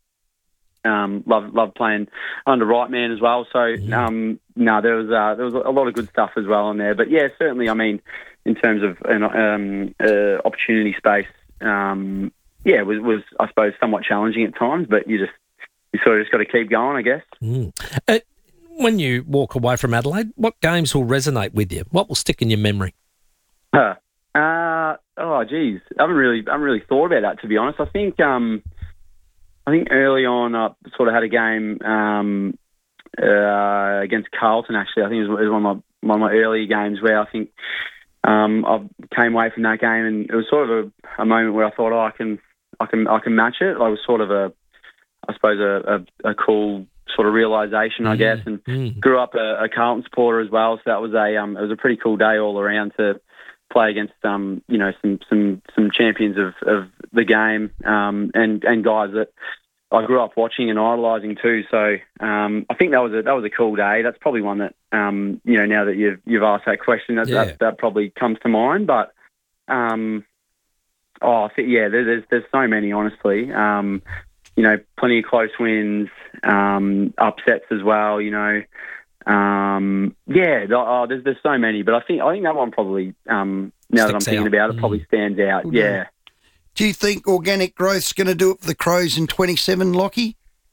um, love love playing under right man as well. So, um, no, there was uh, there was a lot of good stuff as well in there. But yeah, certainly, I mean, in terms of an um, uh, opportunity space, um, yeah, it was was I suppose somewhat challenging at times, but you just you sort of just got to keep going, I guess. Mm. Uh, when you walk away from Adelaide, what games will resonate with you? What will stick in your memory? Uh, uh, oh, geez. I haven't really, I haven't really thought about that, to be honest. I think, um, I think early on I sort of had a game um, uh, against Carlton. Actually, I think it was, it was one of my one of my early games where I think um, I came away from that game, and it was sort of a, a moment where I thought, oh, I can, I can, I can match it. I was sort of a, I suppose a, a, a cool sort of realisation, I guess, and mm. grew up a, a Carlton supporter as well. So that was a, um, it was a pretty cool day all around to play against, um, you know, some some some champions of, of the game, um, and and guys that I grew up watching and idolising too. So um, I think that was a that was a cool day. That's probably one that um, you know, now that you've you've asked that question, that Yeah. that, that probably comes to mind. But um, oh, I think, yeah, there, there's there's so many, honestly. Um, you know, plenty of close wins, um, upsets as well. You know, um, yeah, oh, there's there's so many. But I think I think that one probably um, now that I'm Sticks thinking out. about it, probably stands out. Mm. Yeah. Do you think organic growth's going to do it for the Crows in twenty-seven, Lockie?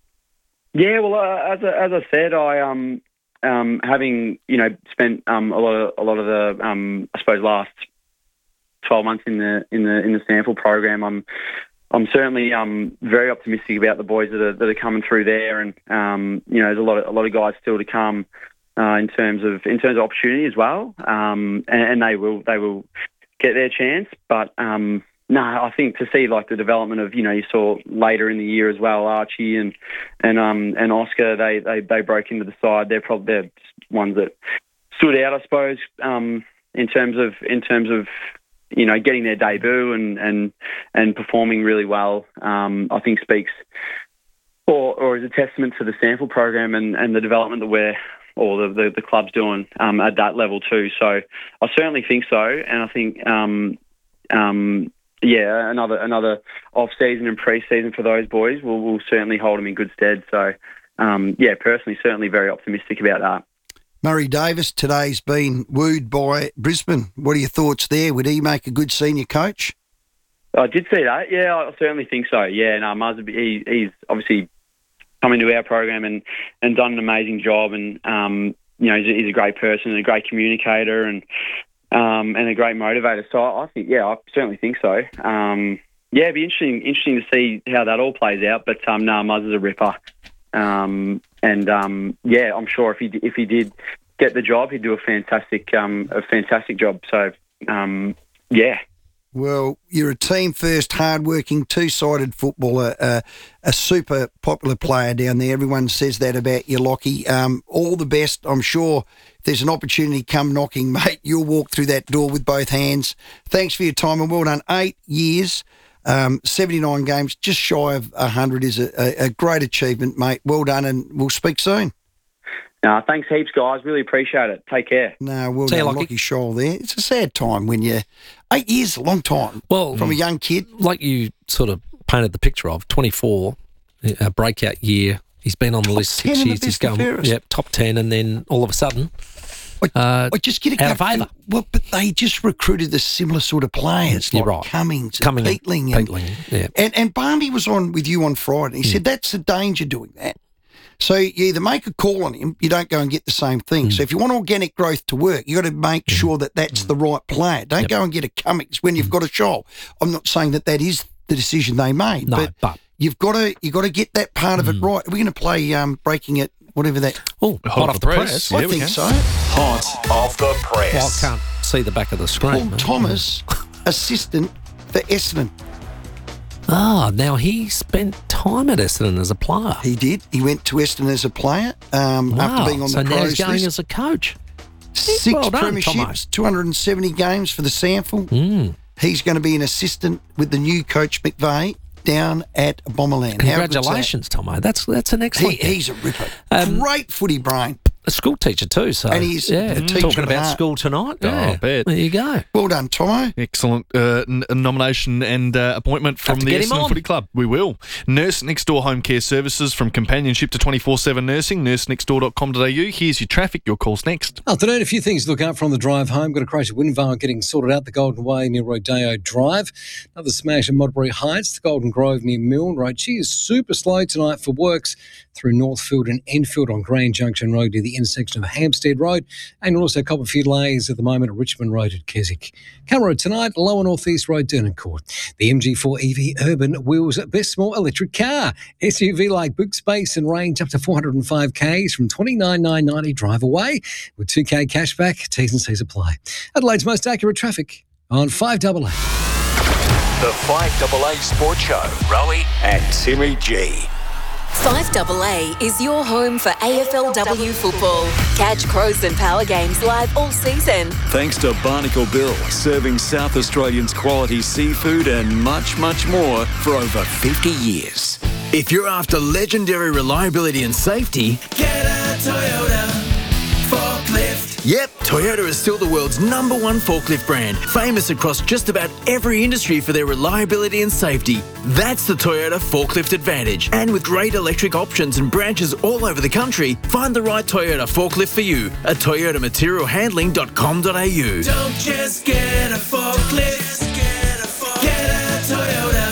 Yeah, well, uh, as I, as I said, I um um having you know spent um a lot of a lot of the um I suppose last twelve months in the in the in the sample program, I'm I'm certainly um very optimistic about the boys that are that are coming through there, and um you know there's a lot of a lot of guys still to come uh, in terms of in terms of opportunity as well, um and, and they will they will get their chance, but um. No, I think to see like the development of, you know, you saw later in the year as well, Archie and and um and Oscar, they they, they broke into the side. They're probably they're just ones that stood out, I suppose, um, in terms of in terms of you know getting their debut and and, and performing really well. Um, I think speaks or or is a testament to the sample program and, and the development that we're or the, the, the club's doing um, at that level too. So I certainly think so, and I think um um. Yeah, another another off season and pre season for those boys will will certainly hold them in good stead. So, um, yeah, personally, certainly very optimistic about that. Murray Davis today's been wooed by Brisbane. What are your thoughts there? Would he make a good senior coach? I did see that. Yeah, I certainly think so. Yeah, no, Muzz, he, he's obviously come into our program and, and done an amazing job. And um, you know, he's a, he's a great person and a great communicator and. Um, and a great motivator. So I think, yeah, I certainly think so. Um, yeah, it'd be interesting, interesting to see how that all plays out. But um, no, Muzz is a ripper, um, and um, yeah, I'm sure if he if he did get the job, he'd do a fantastic um, a fantastic job. So um, yeah. Well, you're a team-first, hard-working, two-sided footballer, uh, a super popular player down there. Everyone says that about you, Lockie. Um, all the best. I'm sure if there's an opportunity come knocking, mate, you'll walk through that door with both hands. Thanks for your time and well done. Eight years, um, seventy-nine games, just shy of one hundred is a, a, a great achievement, mate. Well done, and we'll speak soon. No, thanks heaps, guys. Really appreciate it. Take care. No, well See you, done, Lockie. Lockie Scholl there. It's a sad time when you... Eight years, a long time. Well, from a young kid. Like you sort of painted the picture of, twenty-four, a breakout year. He's been on the list six years. He's going, yep, top ten, and then all of a sudden, uh, I just get a out of favour. Well, but they just recruited the similar sort of players, You're like right. Cummings and Cumming and Peatling. And, Peatling, yeah. and, and Barnby was on with you on Friday. He Mm. said that's the danger doing that. So you either make a call on him, you don't go and get the same thing. Mm. So if you want organic growth to work, you got to make sure that that's the right player. Don't Yep. go and get a Cummings when you've got a Scholl. I'm not saying that that is the decision they made, No, but, but- you've got to you got to get that part of it Mm. right. We're going to play um, Breaking It, whatever that. Oh, hot, off the press. I Yeah, we think can. so. Hot off the Well, I press. can't see the back of the screen. Paul mate. Thomas, assistant for Essendon. Ah, now he spent time at Essendon as a player. He did. He went to Essendon as a player um, Wow. after being on so the now Crows he's going list. as a coach. Six well done, premierships, Tomo. two hundred seventy games for the sample. Mm. He's going to be an assistant with the new coach McVeigh down at Bomberland. How good's that? Congratulations, Tomo. That's that's an He, excellent. he's a ripper. Um, Great footy brain. a school teacher too. So And he's yeah, a teacher talking at about heart. school tonight. Oh, Yeah, I bet. There you go. Well done, Tomo. Excellent uh, n- nomination and uh, appointment from Have to the get him Essendon on. Footy Club. We will. Nurse Next Door Home Care Services, from companionship to twenty-four seven nursing, nurse next door dot com dot a u. Here's your traffic. Your call's next. Afternoon, a few things to look out for on the drive home. Got a crash at Windvale getting sorted out the Golden Way near Rodeo Drive. Another smash at Modbury Heights, the Golden Grove near Milne Road. She is super slow tonight for works through Northfield and Enfield on Grand Junction Road near the intersection of Hampstead Road, and you'll also cop a few delays at the moment at Richmond Road at Keswick. Camera Road tonight, Lower North East Road, Dernancourt. The M G four E V Urban wheels best small electric car. S U V like boot space and range up to four hundred five kays from twenty-nine thousand nine hundred ninety drive away with two K cashback. T's and C's apply. Adelaide's most accurate traffic on five A A. The five A A Sports Show. Rowie and Timmy G. five A A is your home for A F L W football. Catch Crows and Power games live all season. Thanks to Barnacle Bill, serving South Australians quality seafood and much, much more for over fifty years. If you're after legendary reliability and safety, get a Toyota forklift. Yep, Toyota is still the world's number one forklift brand, famous across just about every industry for their reliability and safety. That's the Toyota Forklift Advantage. And with great electric options and branches all over the country, find the right Toyota forklift for you at toyota material handling dot com dot a u. Don't just get a forklift, get a, forklift. Get a Toyota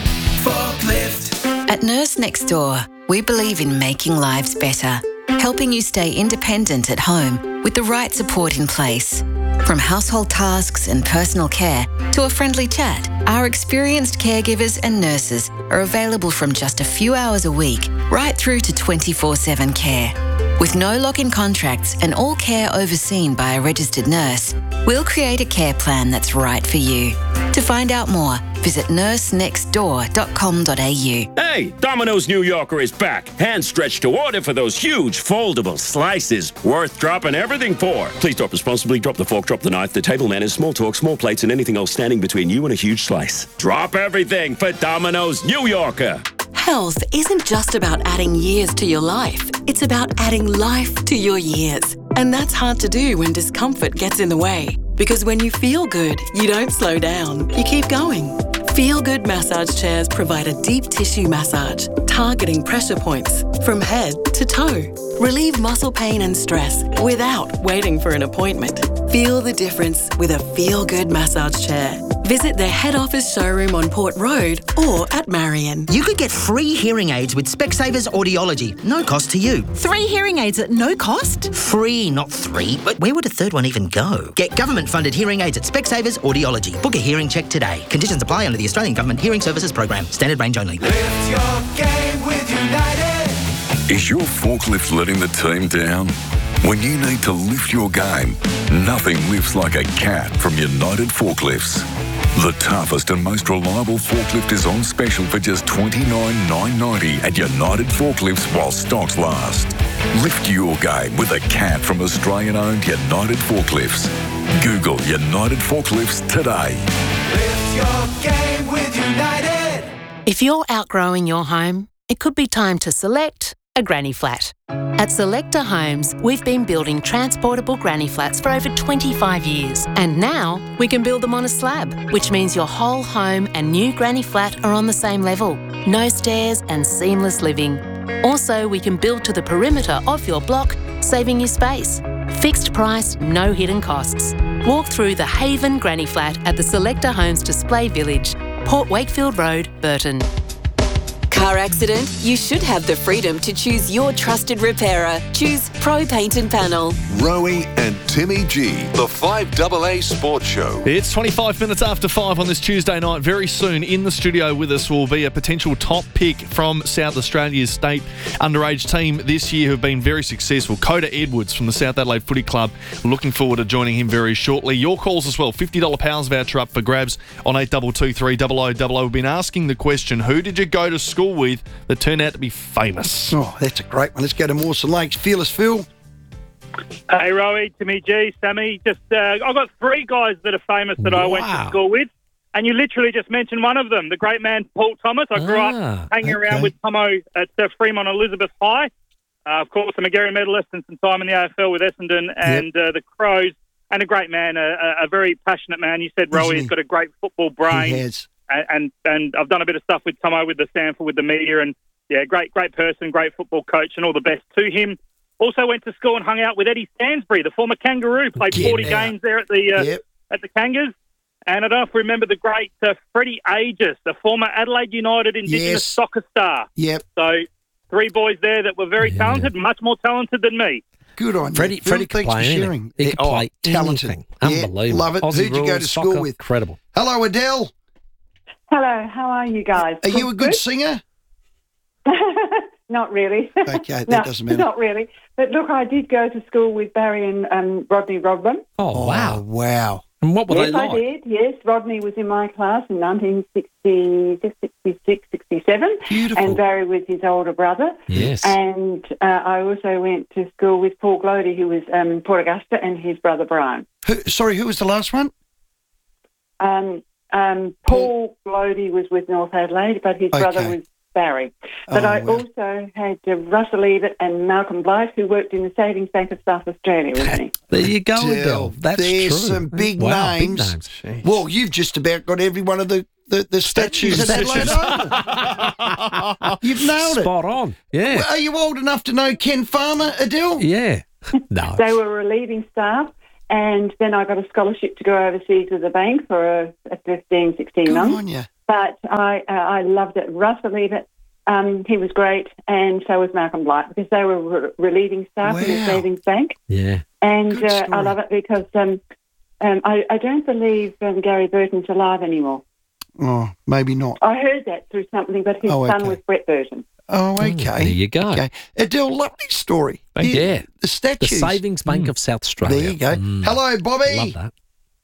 forklift. At Nurse Next Door, we believe in making lives better, helping you stay independent at home with the right support in place. From household tasks and personal care to a friendly chat, our experienced caregivers and nurses are available from just a few hours a week right through to twenty-four seven care. With no lock-in contracts and all care overseen by a registered nurse, we'll create a care plan that's right for you. To find out more, visit nurse next door dot com dot a u. Hey, Domino's New Yorker is back. Hand stretched to order for those huge foldable slices. Worth dropping everything for. Please drop responsibly. Drop the fork, drop the knife. The table manners, small talk, small plates, and anything else standing between you and a huge slice. Drop everything for Domino's New Yorker. Health isn't just about adding years to your life. It's about adding life to your years. And that's hard to do when discomfort gets in the way. Because when you feel good, you don't slow down. You keep going. Feel Good massage chairs provide a deep tissue massage, targeting pressure points from head to toe. Relieve muscle pain and stress without waiting for an appointment. Feel the difference with a Feel Good massage chair. Visit their head office showroom on Port Road or at Marion. You could get free hearing aids with Specsavers Audiology. No cost to you. Three hearing aids at no cost? Free, not three. But where would a third one even go? Get government-funded hearing aids at Specsavers Audiology. Book a hearing check today. Conditions apply under the Australian Government Hearing Services Program. Standard range only. Lift your game with United. Is your forklift letting the team down? When you need to lift your game, nothing lifts like a cat from United Forklifts. The toughest and most reliable forklift is on special for just twenty-nine thousand nine hundred ninety at United Forklifts while stocks last. Lift your game with a cat from Australian-owned United Forklifts. Google United Forklifts today. Lift your game with United. If you're outgrowing your home, it could be time to select a granny flat. At Selector Homes, we've been building transportable granny flats for over twenty-five years. And now we can build them on a slab, which means your whole home and new granny flat are on the same level. No stairs and seamless living. Also, we can build to the perimeter of your block, saving you space. Fixed price, no hidden costs. Walk through the Haven Granny Flat at the Selector Homes Display Village, Port Wakefield Road, Burton. Car accident? You should have the freedom to choose your trusted repairer. Choose Pro Paint and Panel. Rowie and Timmy G, the five A A Sports Show. It's twenty-five minutes after five on this Tuesday night. Very soon in the studio with us will be a potential top pick from South Australia's state underage team this year who have been very successful. Coda Edwards from the South Adelaide Footy Club. Looking forward to joining him very shortly. Your calls as well. fifty dollars Pals voucher up for grabs on eight two two three double oh double oh. We've been asking the question, who did you go to school with that turned out to be famous? Oh, that's a great one. Let's go to Mawson Lakes. Fearless Phil. Hey, Rowie, Timmy G, Sammy. Just, uh, I've got three guys that are famous that wow. I went to school with, and you literally just mentioned one of them, the great man Paul Thomas. I grew ah, up hanging okay. around with Tomo at uh, Fremont Elizabeth High. Uh, of course, a Magarey medalist and some time in the A F L with Essendon and yep. uh, the Crows, and a great man, a, a very passionate man. You said Rowie has got a great football brain. He has. And, and and I've done a bit of stuff with Tomo, with the Sanford, with the media, and yeah, great great person, great football coach, and all the best to him. Also went to school and hung out with Eddie Stansbury, the former Kangaroo, played Get forty out. games there at the uh, yep. at the Kangas. And I don't know if you remember the great uh, Freddie Aegis, the former Adelaide United Indigenous yes. soccer star. Yep. So three boys there that were very yeah. talented, much more talented than me. good on Freddie, you. Freddie could Thanks play for anything. sharing. He Yeah, could play oh, talented. anything. Yeah, Unbelievable. love it. Aussie Who'd you go rules, to school soccer, with? Incredible. Hello, Adele. Hello, how are you guys? Are you a good singer? Not really. Okay, that no, doesn't matter. Not really. But look, I did go to school with Barry and um, Rodney Rodman. Oh, wow. Oh, wow. And what were yes, they like? I did. Yes, Rodney was in my class in nineteen sixty-six, sixty-six, sixty-seven. Beautiful. And Barry was his older brother. Yes. And uh, I also went to school with Paul Glody, who was um, Port Augusta, and his brother Brian. Who, sorry, who was the last one? Um, um, Paul Glody was with North Adelaide, but his Okay. brother was Barry. But Oh, I wow. also had uh, Russell Evett and Malcolm Blythe, who worked in the Savings Bank of South Australia with me. There you go, Adele, Adele. That's There's true. some big wow, names. Big names. Well, you've just about got every one of the, the, the statues at Adelaide Oval. You've nailed it. Spot on. Yeah. Well, are you old enough to know Ken Farmer, Adele? Yeah. No. They were relieving staff, and then I got a scholarship to go overseas with the bank for a, a fifteen, sixteen Good months. on you. But I uh, I loved it. Russell Evett, um, he was great, and so was Malcolm Blythe, because they were re- relieving staff in the Wow. Savings Bank. Yeah. And Good uh, story. I love it because um, um, I, I don't believe um, Gary Burton's alive anymore. Oh, maybe not. I heard that through something, but his Oh, son okay. was Brett Burton. Oh, okay. there you go. Okay. Adele, lovely story. Thank you. Yeah. The The statues. Savings Bank of South Australia. There you go. Mm. Hello, Bobby. Love that.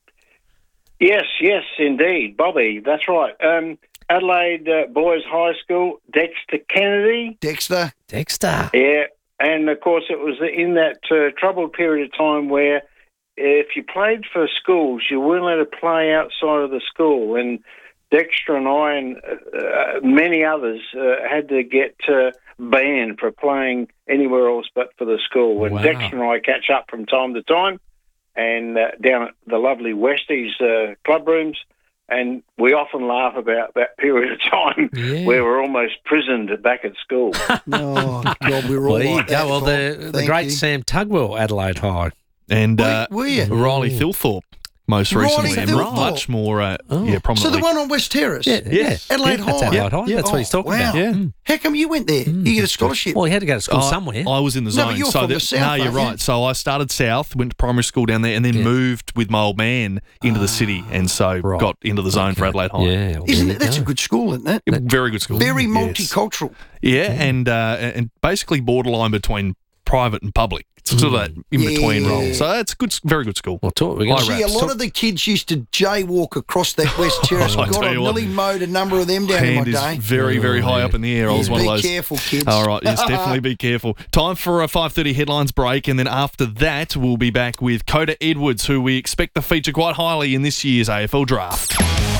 Yes, yes, indeed. Bobby, that's right. Um, Adelaide uh, Boys High School, Dexter Kennedy. Dexter. Dexter. Yeah, and of course it was in that uh, troubled period of time where if you played for schools, you weren't allowed to play outside of the school. And Dexter and I and uh, many others uh, had to get uh, banned for playing anywhere else but for the school. And Wow. Dexter and I catch up from time to time and uh, down at the lovely Westies uh, club rooms. And we often laugh about that period of time Yeah. where we're almost prisoned back at school. Oh, God, we're all Well, there you like go. that, Well, Bob. the, the Thank great you. Sam Tugwell, Adelaide High. And Were- uh, were you? Riley Thilthorpe, most Riley recently, and Thilthorpe. much more, uh, Oh. yeah, So prominently. the one on West Terrace? Yeah, yeah. Adelaide Yeah, that's High. Adelaide High. That's what he's talking wow. about. Yeah. How come you went there? You get a scholarship. Well, he had to go to school I- somewhere. I was in the No, zone. but you're so from the that- south, No, you're aren't you? right. So I started south, went to primary school down there, and then Yeah. moved with my old man into the city, and so Right. got into the zone for Adelaide High. Yeah. well, Isn't there it? you That's a go. good school, isn't it? Yeah, very good school. Very Yes. multicultural. Yeah, and uh, and basically borderline between private and public. It's sort of that in between Yeah. role. So it's a good, very good school. Well, talk, we're High gonna, Gee, a raps. lot of the kids used to jaywalk across that West Terrace. I God, tell I you what. nearly mowed a number of them down Hand in is my day. very, very Oh, high yeah. up in the air. I was Yeah, one be of those. careful, kids. All right, yes, definitely be careful. Time for a five thirty headlines break, and then after that, we'll be back with Coda Edwards, who we expect to feature quite highly in this year's A F L draft.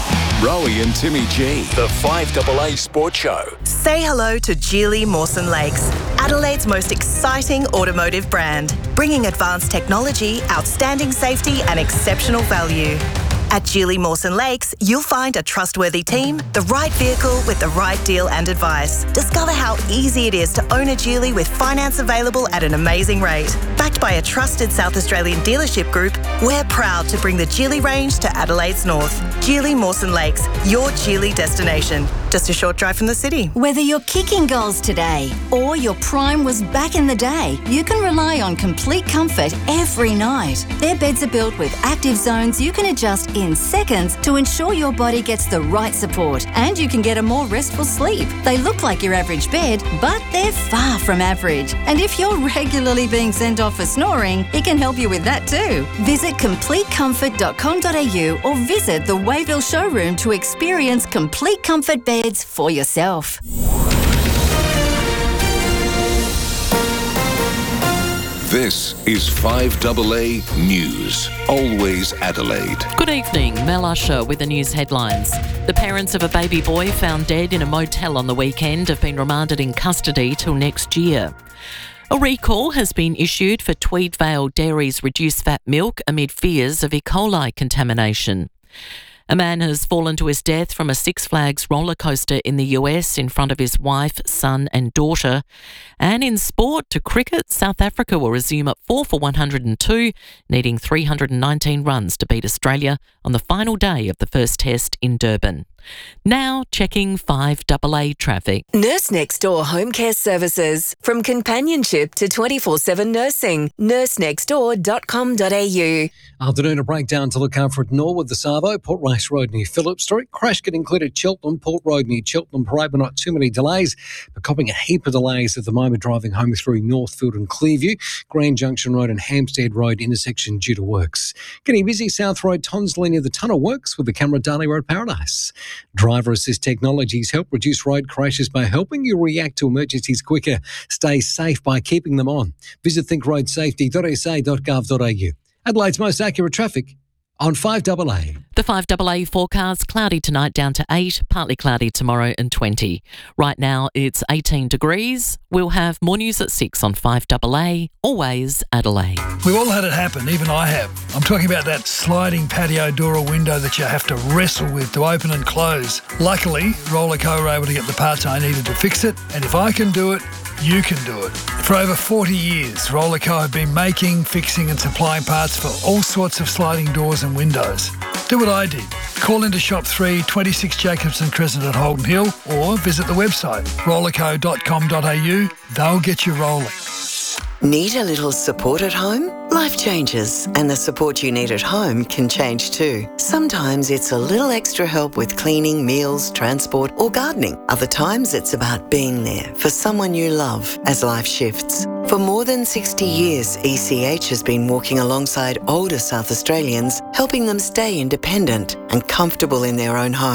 Rowie and Timmy G, the five A A Sports Show. Say hello to Geely Mawson Lakes, Adelaide's most exciting automotive brand, bringing advanced technology, outstanding safety and exceptional value. At Geely Mawson Lakes, you'll find a trustworthy team, the right vehicle with the right deal and advice. Discover how easy it is to own a Geely with finance available at an amazing rate. Backed by a trusted South Australian dealership group, we're proud to bring the Geely range to Adelaide's north. Geely Mawson Lakes, your Geely destination. Just a short drive from the city. Whether you're kicking goals today or your prime was back in the day, you can rely on complete comfort every night. Their beds are built with active zones you can adjust in seconds to ensure your body gets the right support and you can get a more restful sleep. They look like your average bed, but they're far from average. And if you're regularly being sent off for snoring, it can help you with that too. Visit complete comfort dot com dot a u or visit the Wayville showroom to experience complete comfort beds for yourself. This is five A A News. Always Adelaide. Good evening, Mel Usher with the news headlines. The parents of a baby boy found dead in a motel on the weekend have been remanded in custody till next year. A recall has been issued for Tweedvale Dairy's reduced fat milk amid fears of E. coli contamination. A man has fallen to his death from a Six Flags roller coaster in the U S in front of his wife, son and daughter. And in sport, to cricket, South Africa will resume at four for one hundred two, needing three hundred nineteen runs to beat Australia on the final day of the first test in Durban. Now checking five A A traffic. Nurse Next Door Home Care Services. From companionship to twenty-four seven nursing. nurse next door dot com dot a u. Afternoon, a breakdown to look out for at Norwood, the Savo, Port Rice Road near Phillip Street. Crash could include at Cheltenham, Port Road near Cheltenham Parade, but not too many delays. But copping a heap of delays at the moment driving home through Northfield and Clearview, Grand Junction Road and Hampstead Road intersection due to works. Getting busy South Road, Tonsley near the tunnel works with the camera Darley Road Paradise. Driver assist technologies help reduce road crashes by helping you react to emergencies quicker. Stay safe by keeping them on. Visit think road safety dot s a dot gov dot a u. Adelaide's most accurate traffic on five A A. The five A A forecast, cloudy tonight down to eight, partly cloudy tomorrow and twenty. Right now it's eighteen degrees. We'll have more news at six on five A A, always Adelaide. We've all had it happen, even I have. I'm talking about that sliding patio door or window that you have to wrestle with to open and close. Luckily, Rollerco were able to get the parts I needed to fix it, and if I can do it, you can do it. For over forty years, Rollerco have been making, fixing and supplying parts for all sorts of sliding doors and windows. Do what I did. Call into Shop three, twenty-six Jacobson Crescent at Holden Hill, or visit the website rollerco dot com dot a u. They'll get you rolling. Need a little support at home? Life changes, and the support you need at home can change too. Sometimes it's a little extra help with cleaning, meals, transport, or gardening. Other times it's about being there for someone you love as life shifts. For more than sixty years, E C H has been walking alongside older South Australians, helping them stay independent and comfortable in their own home.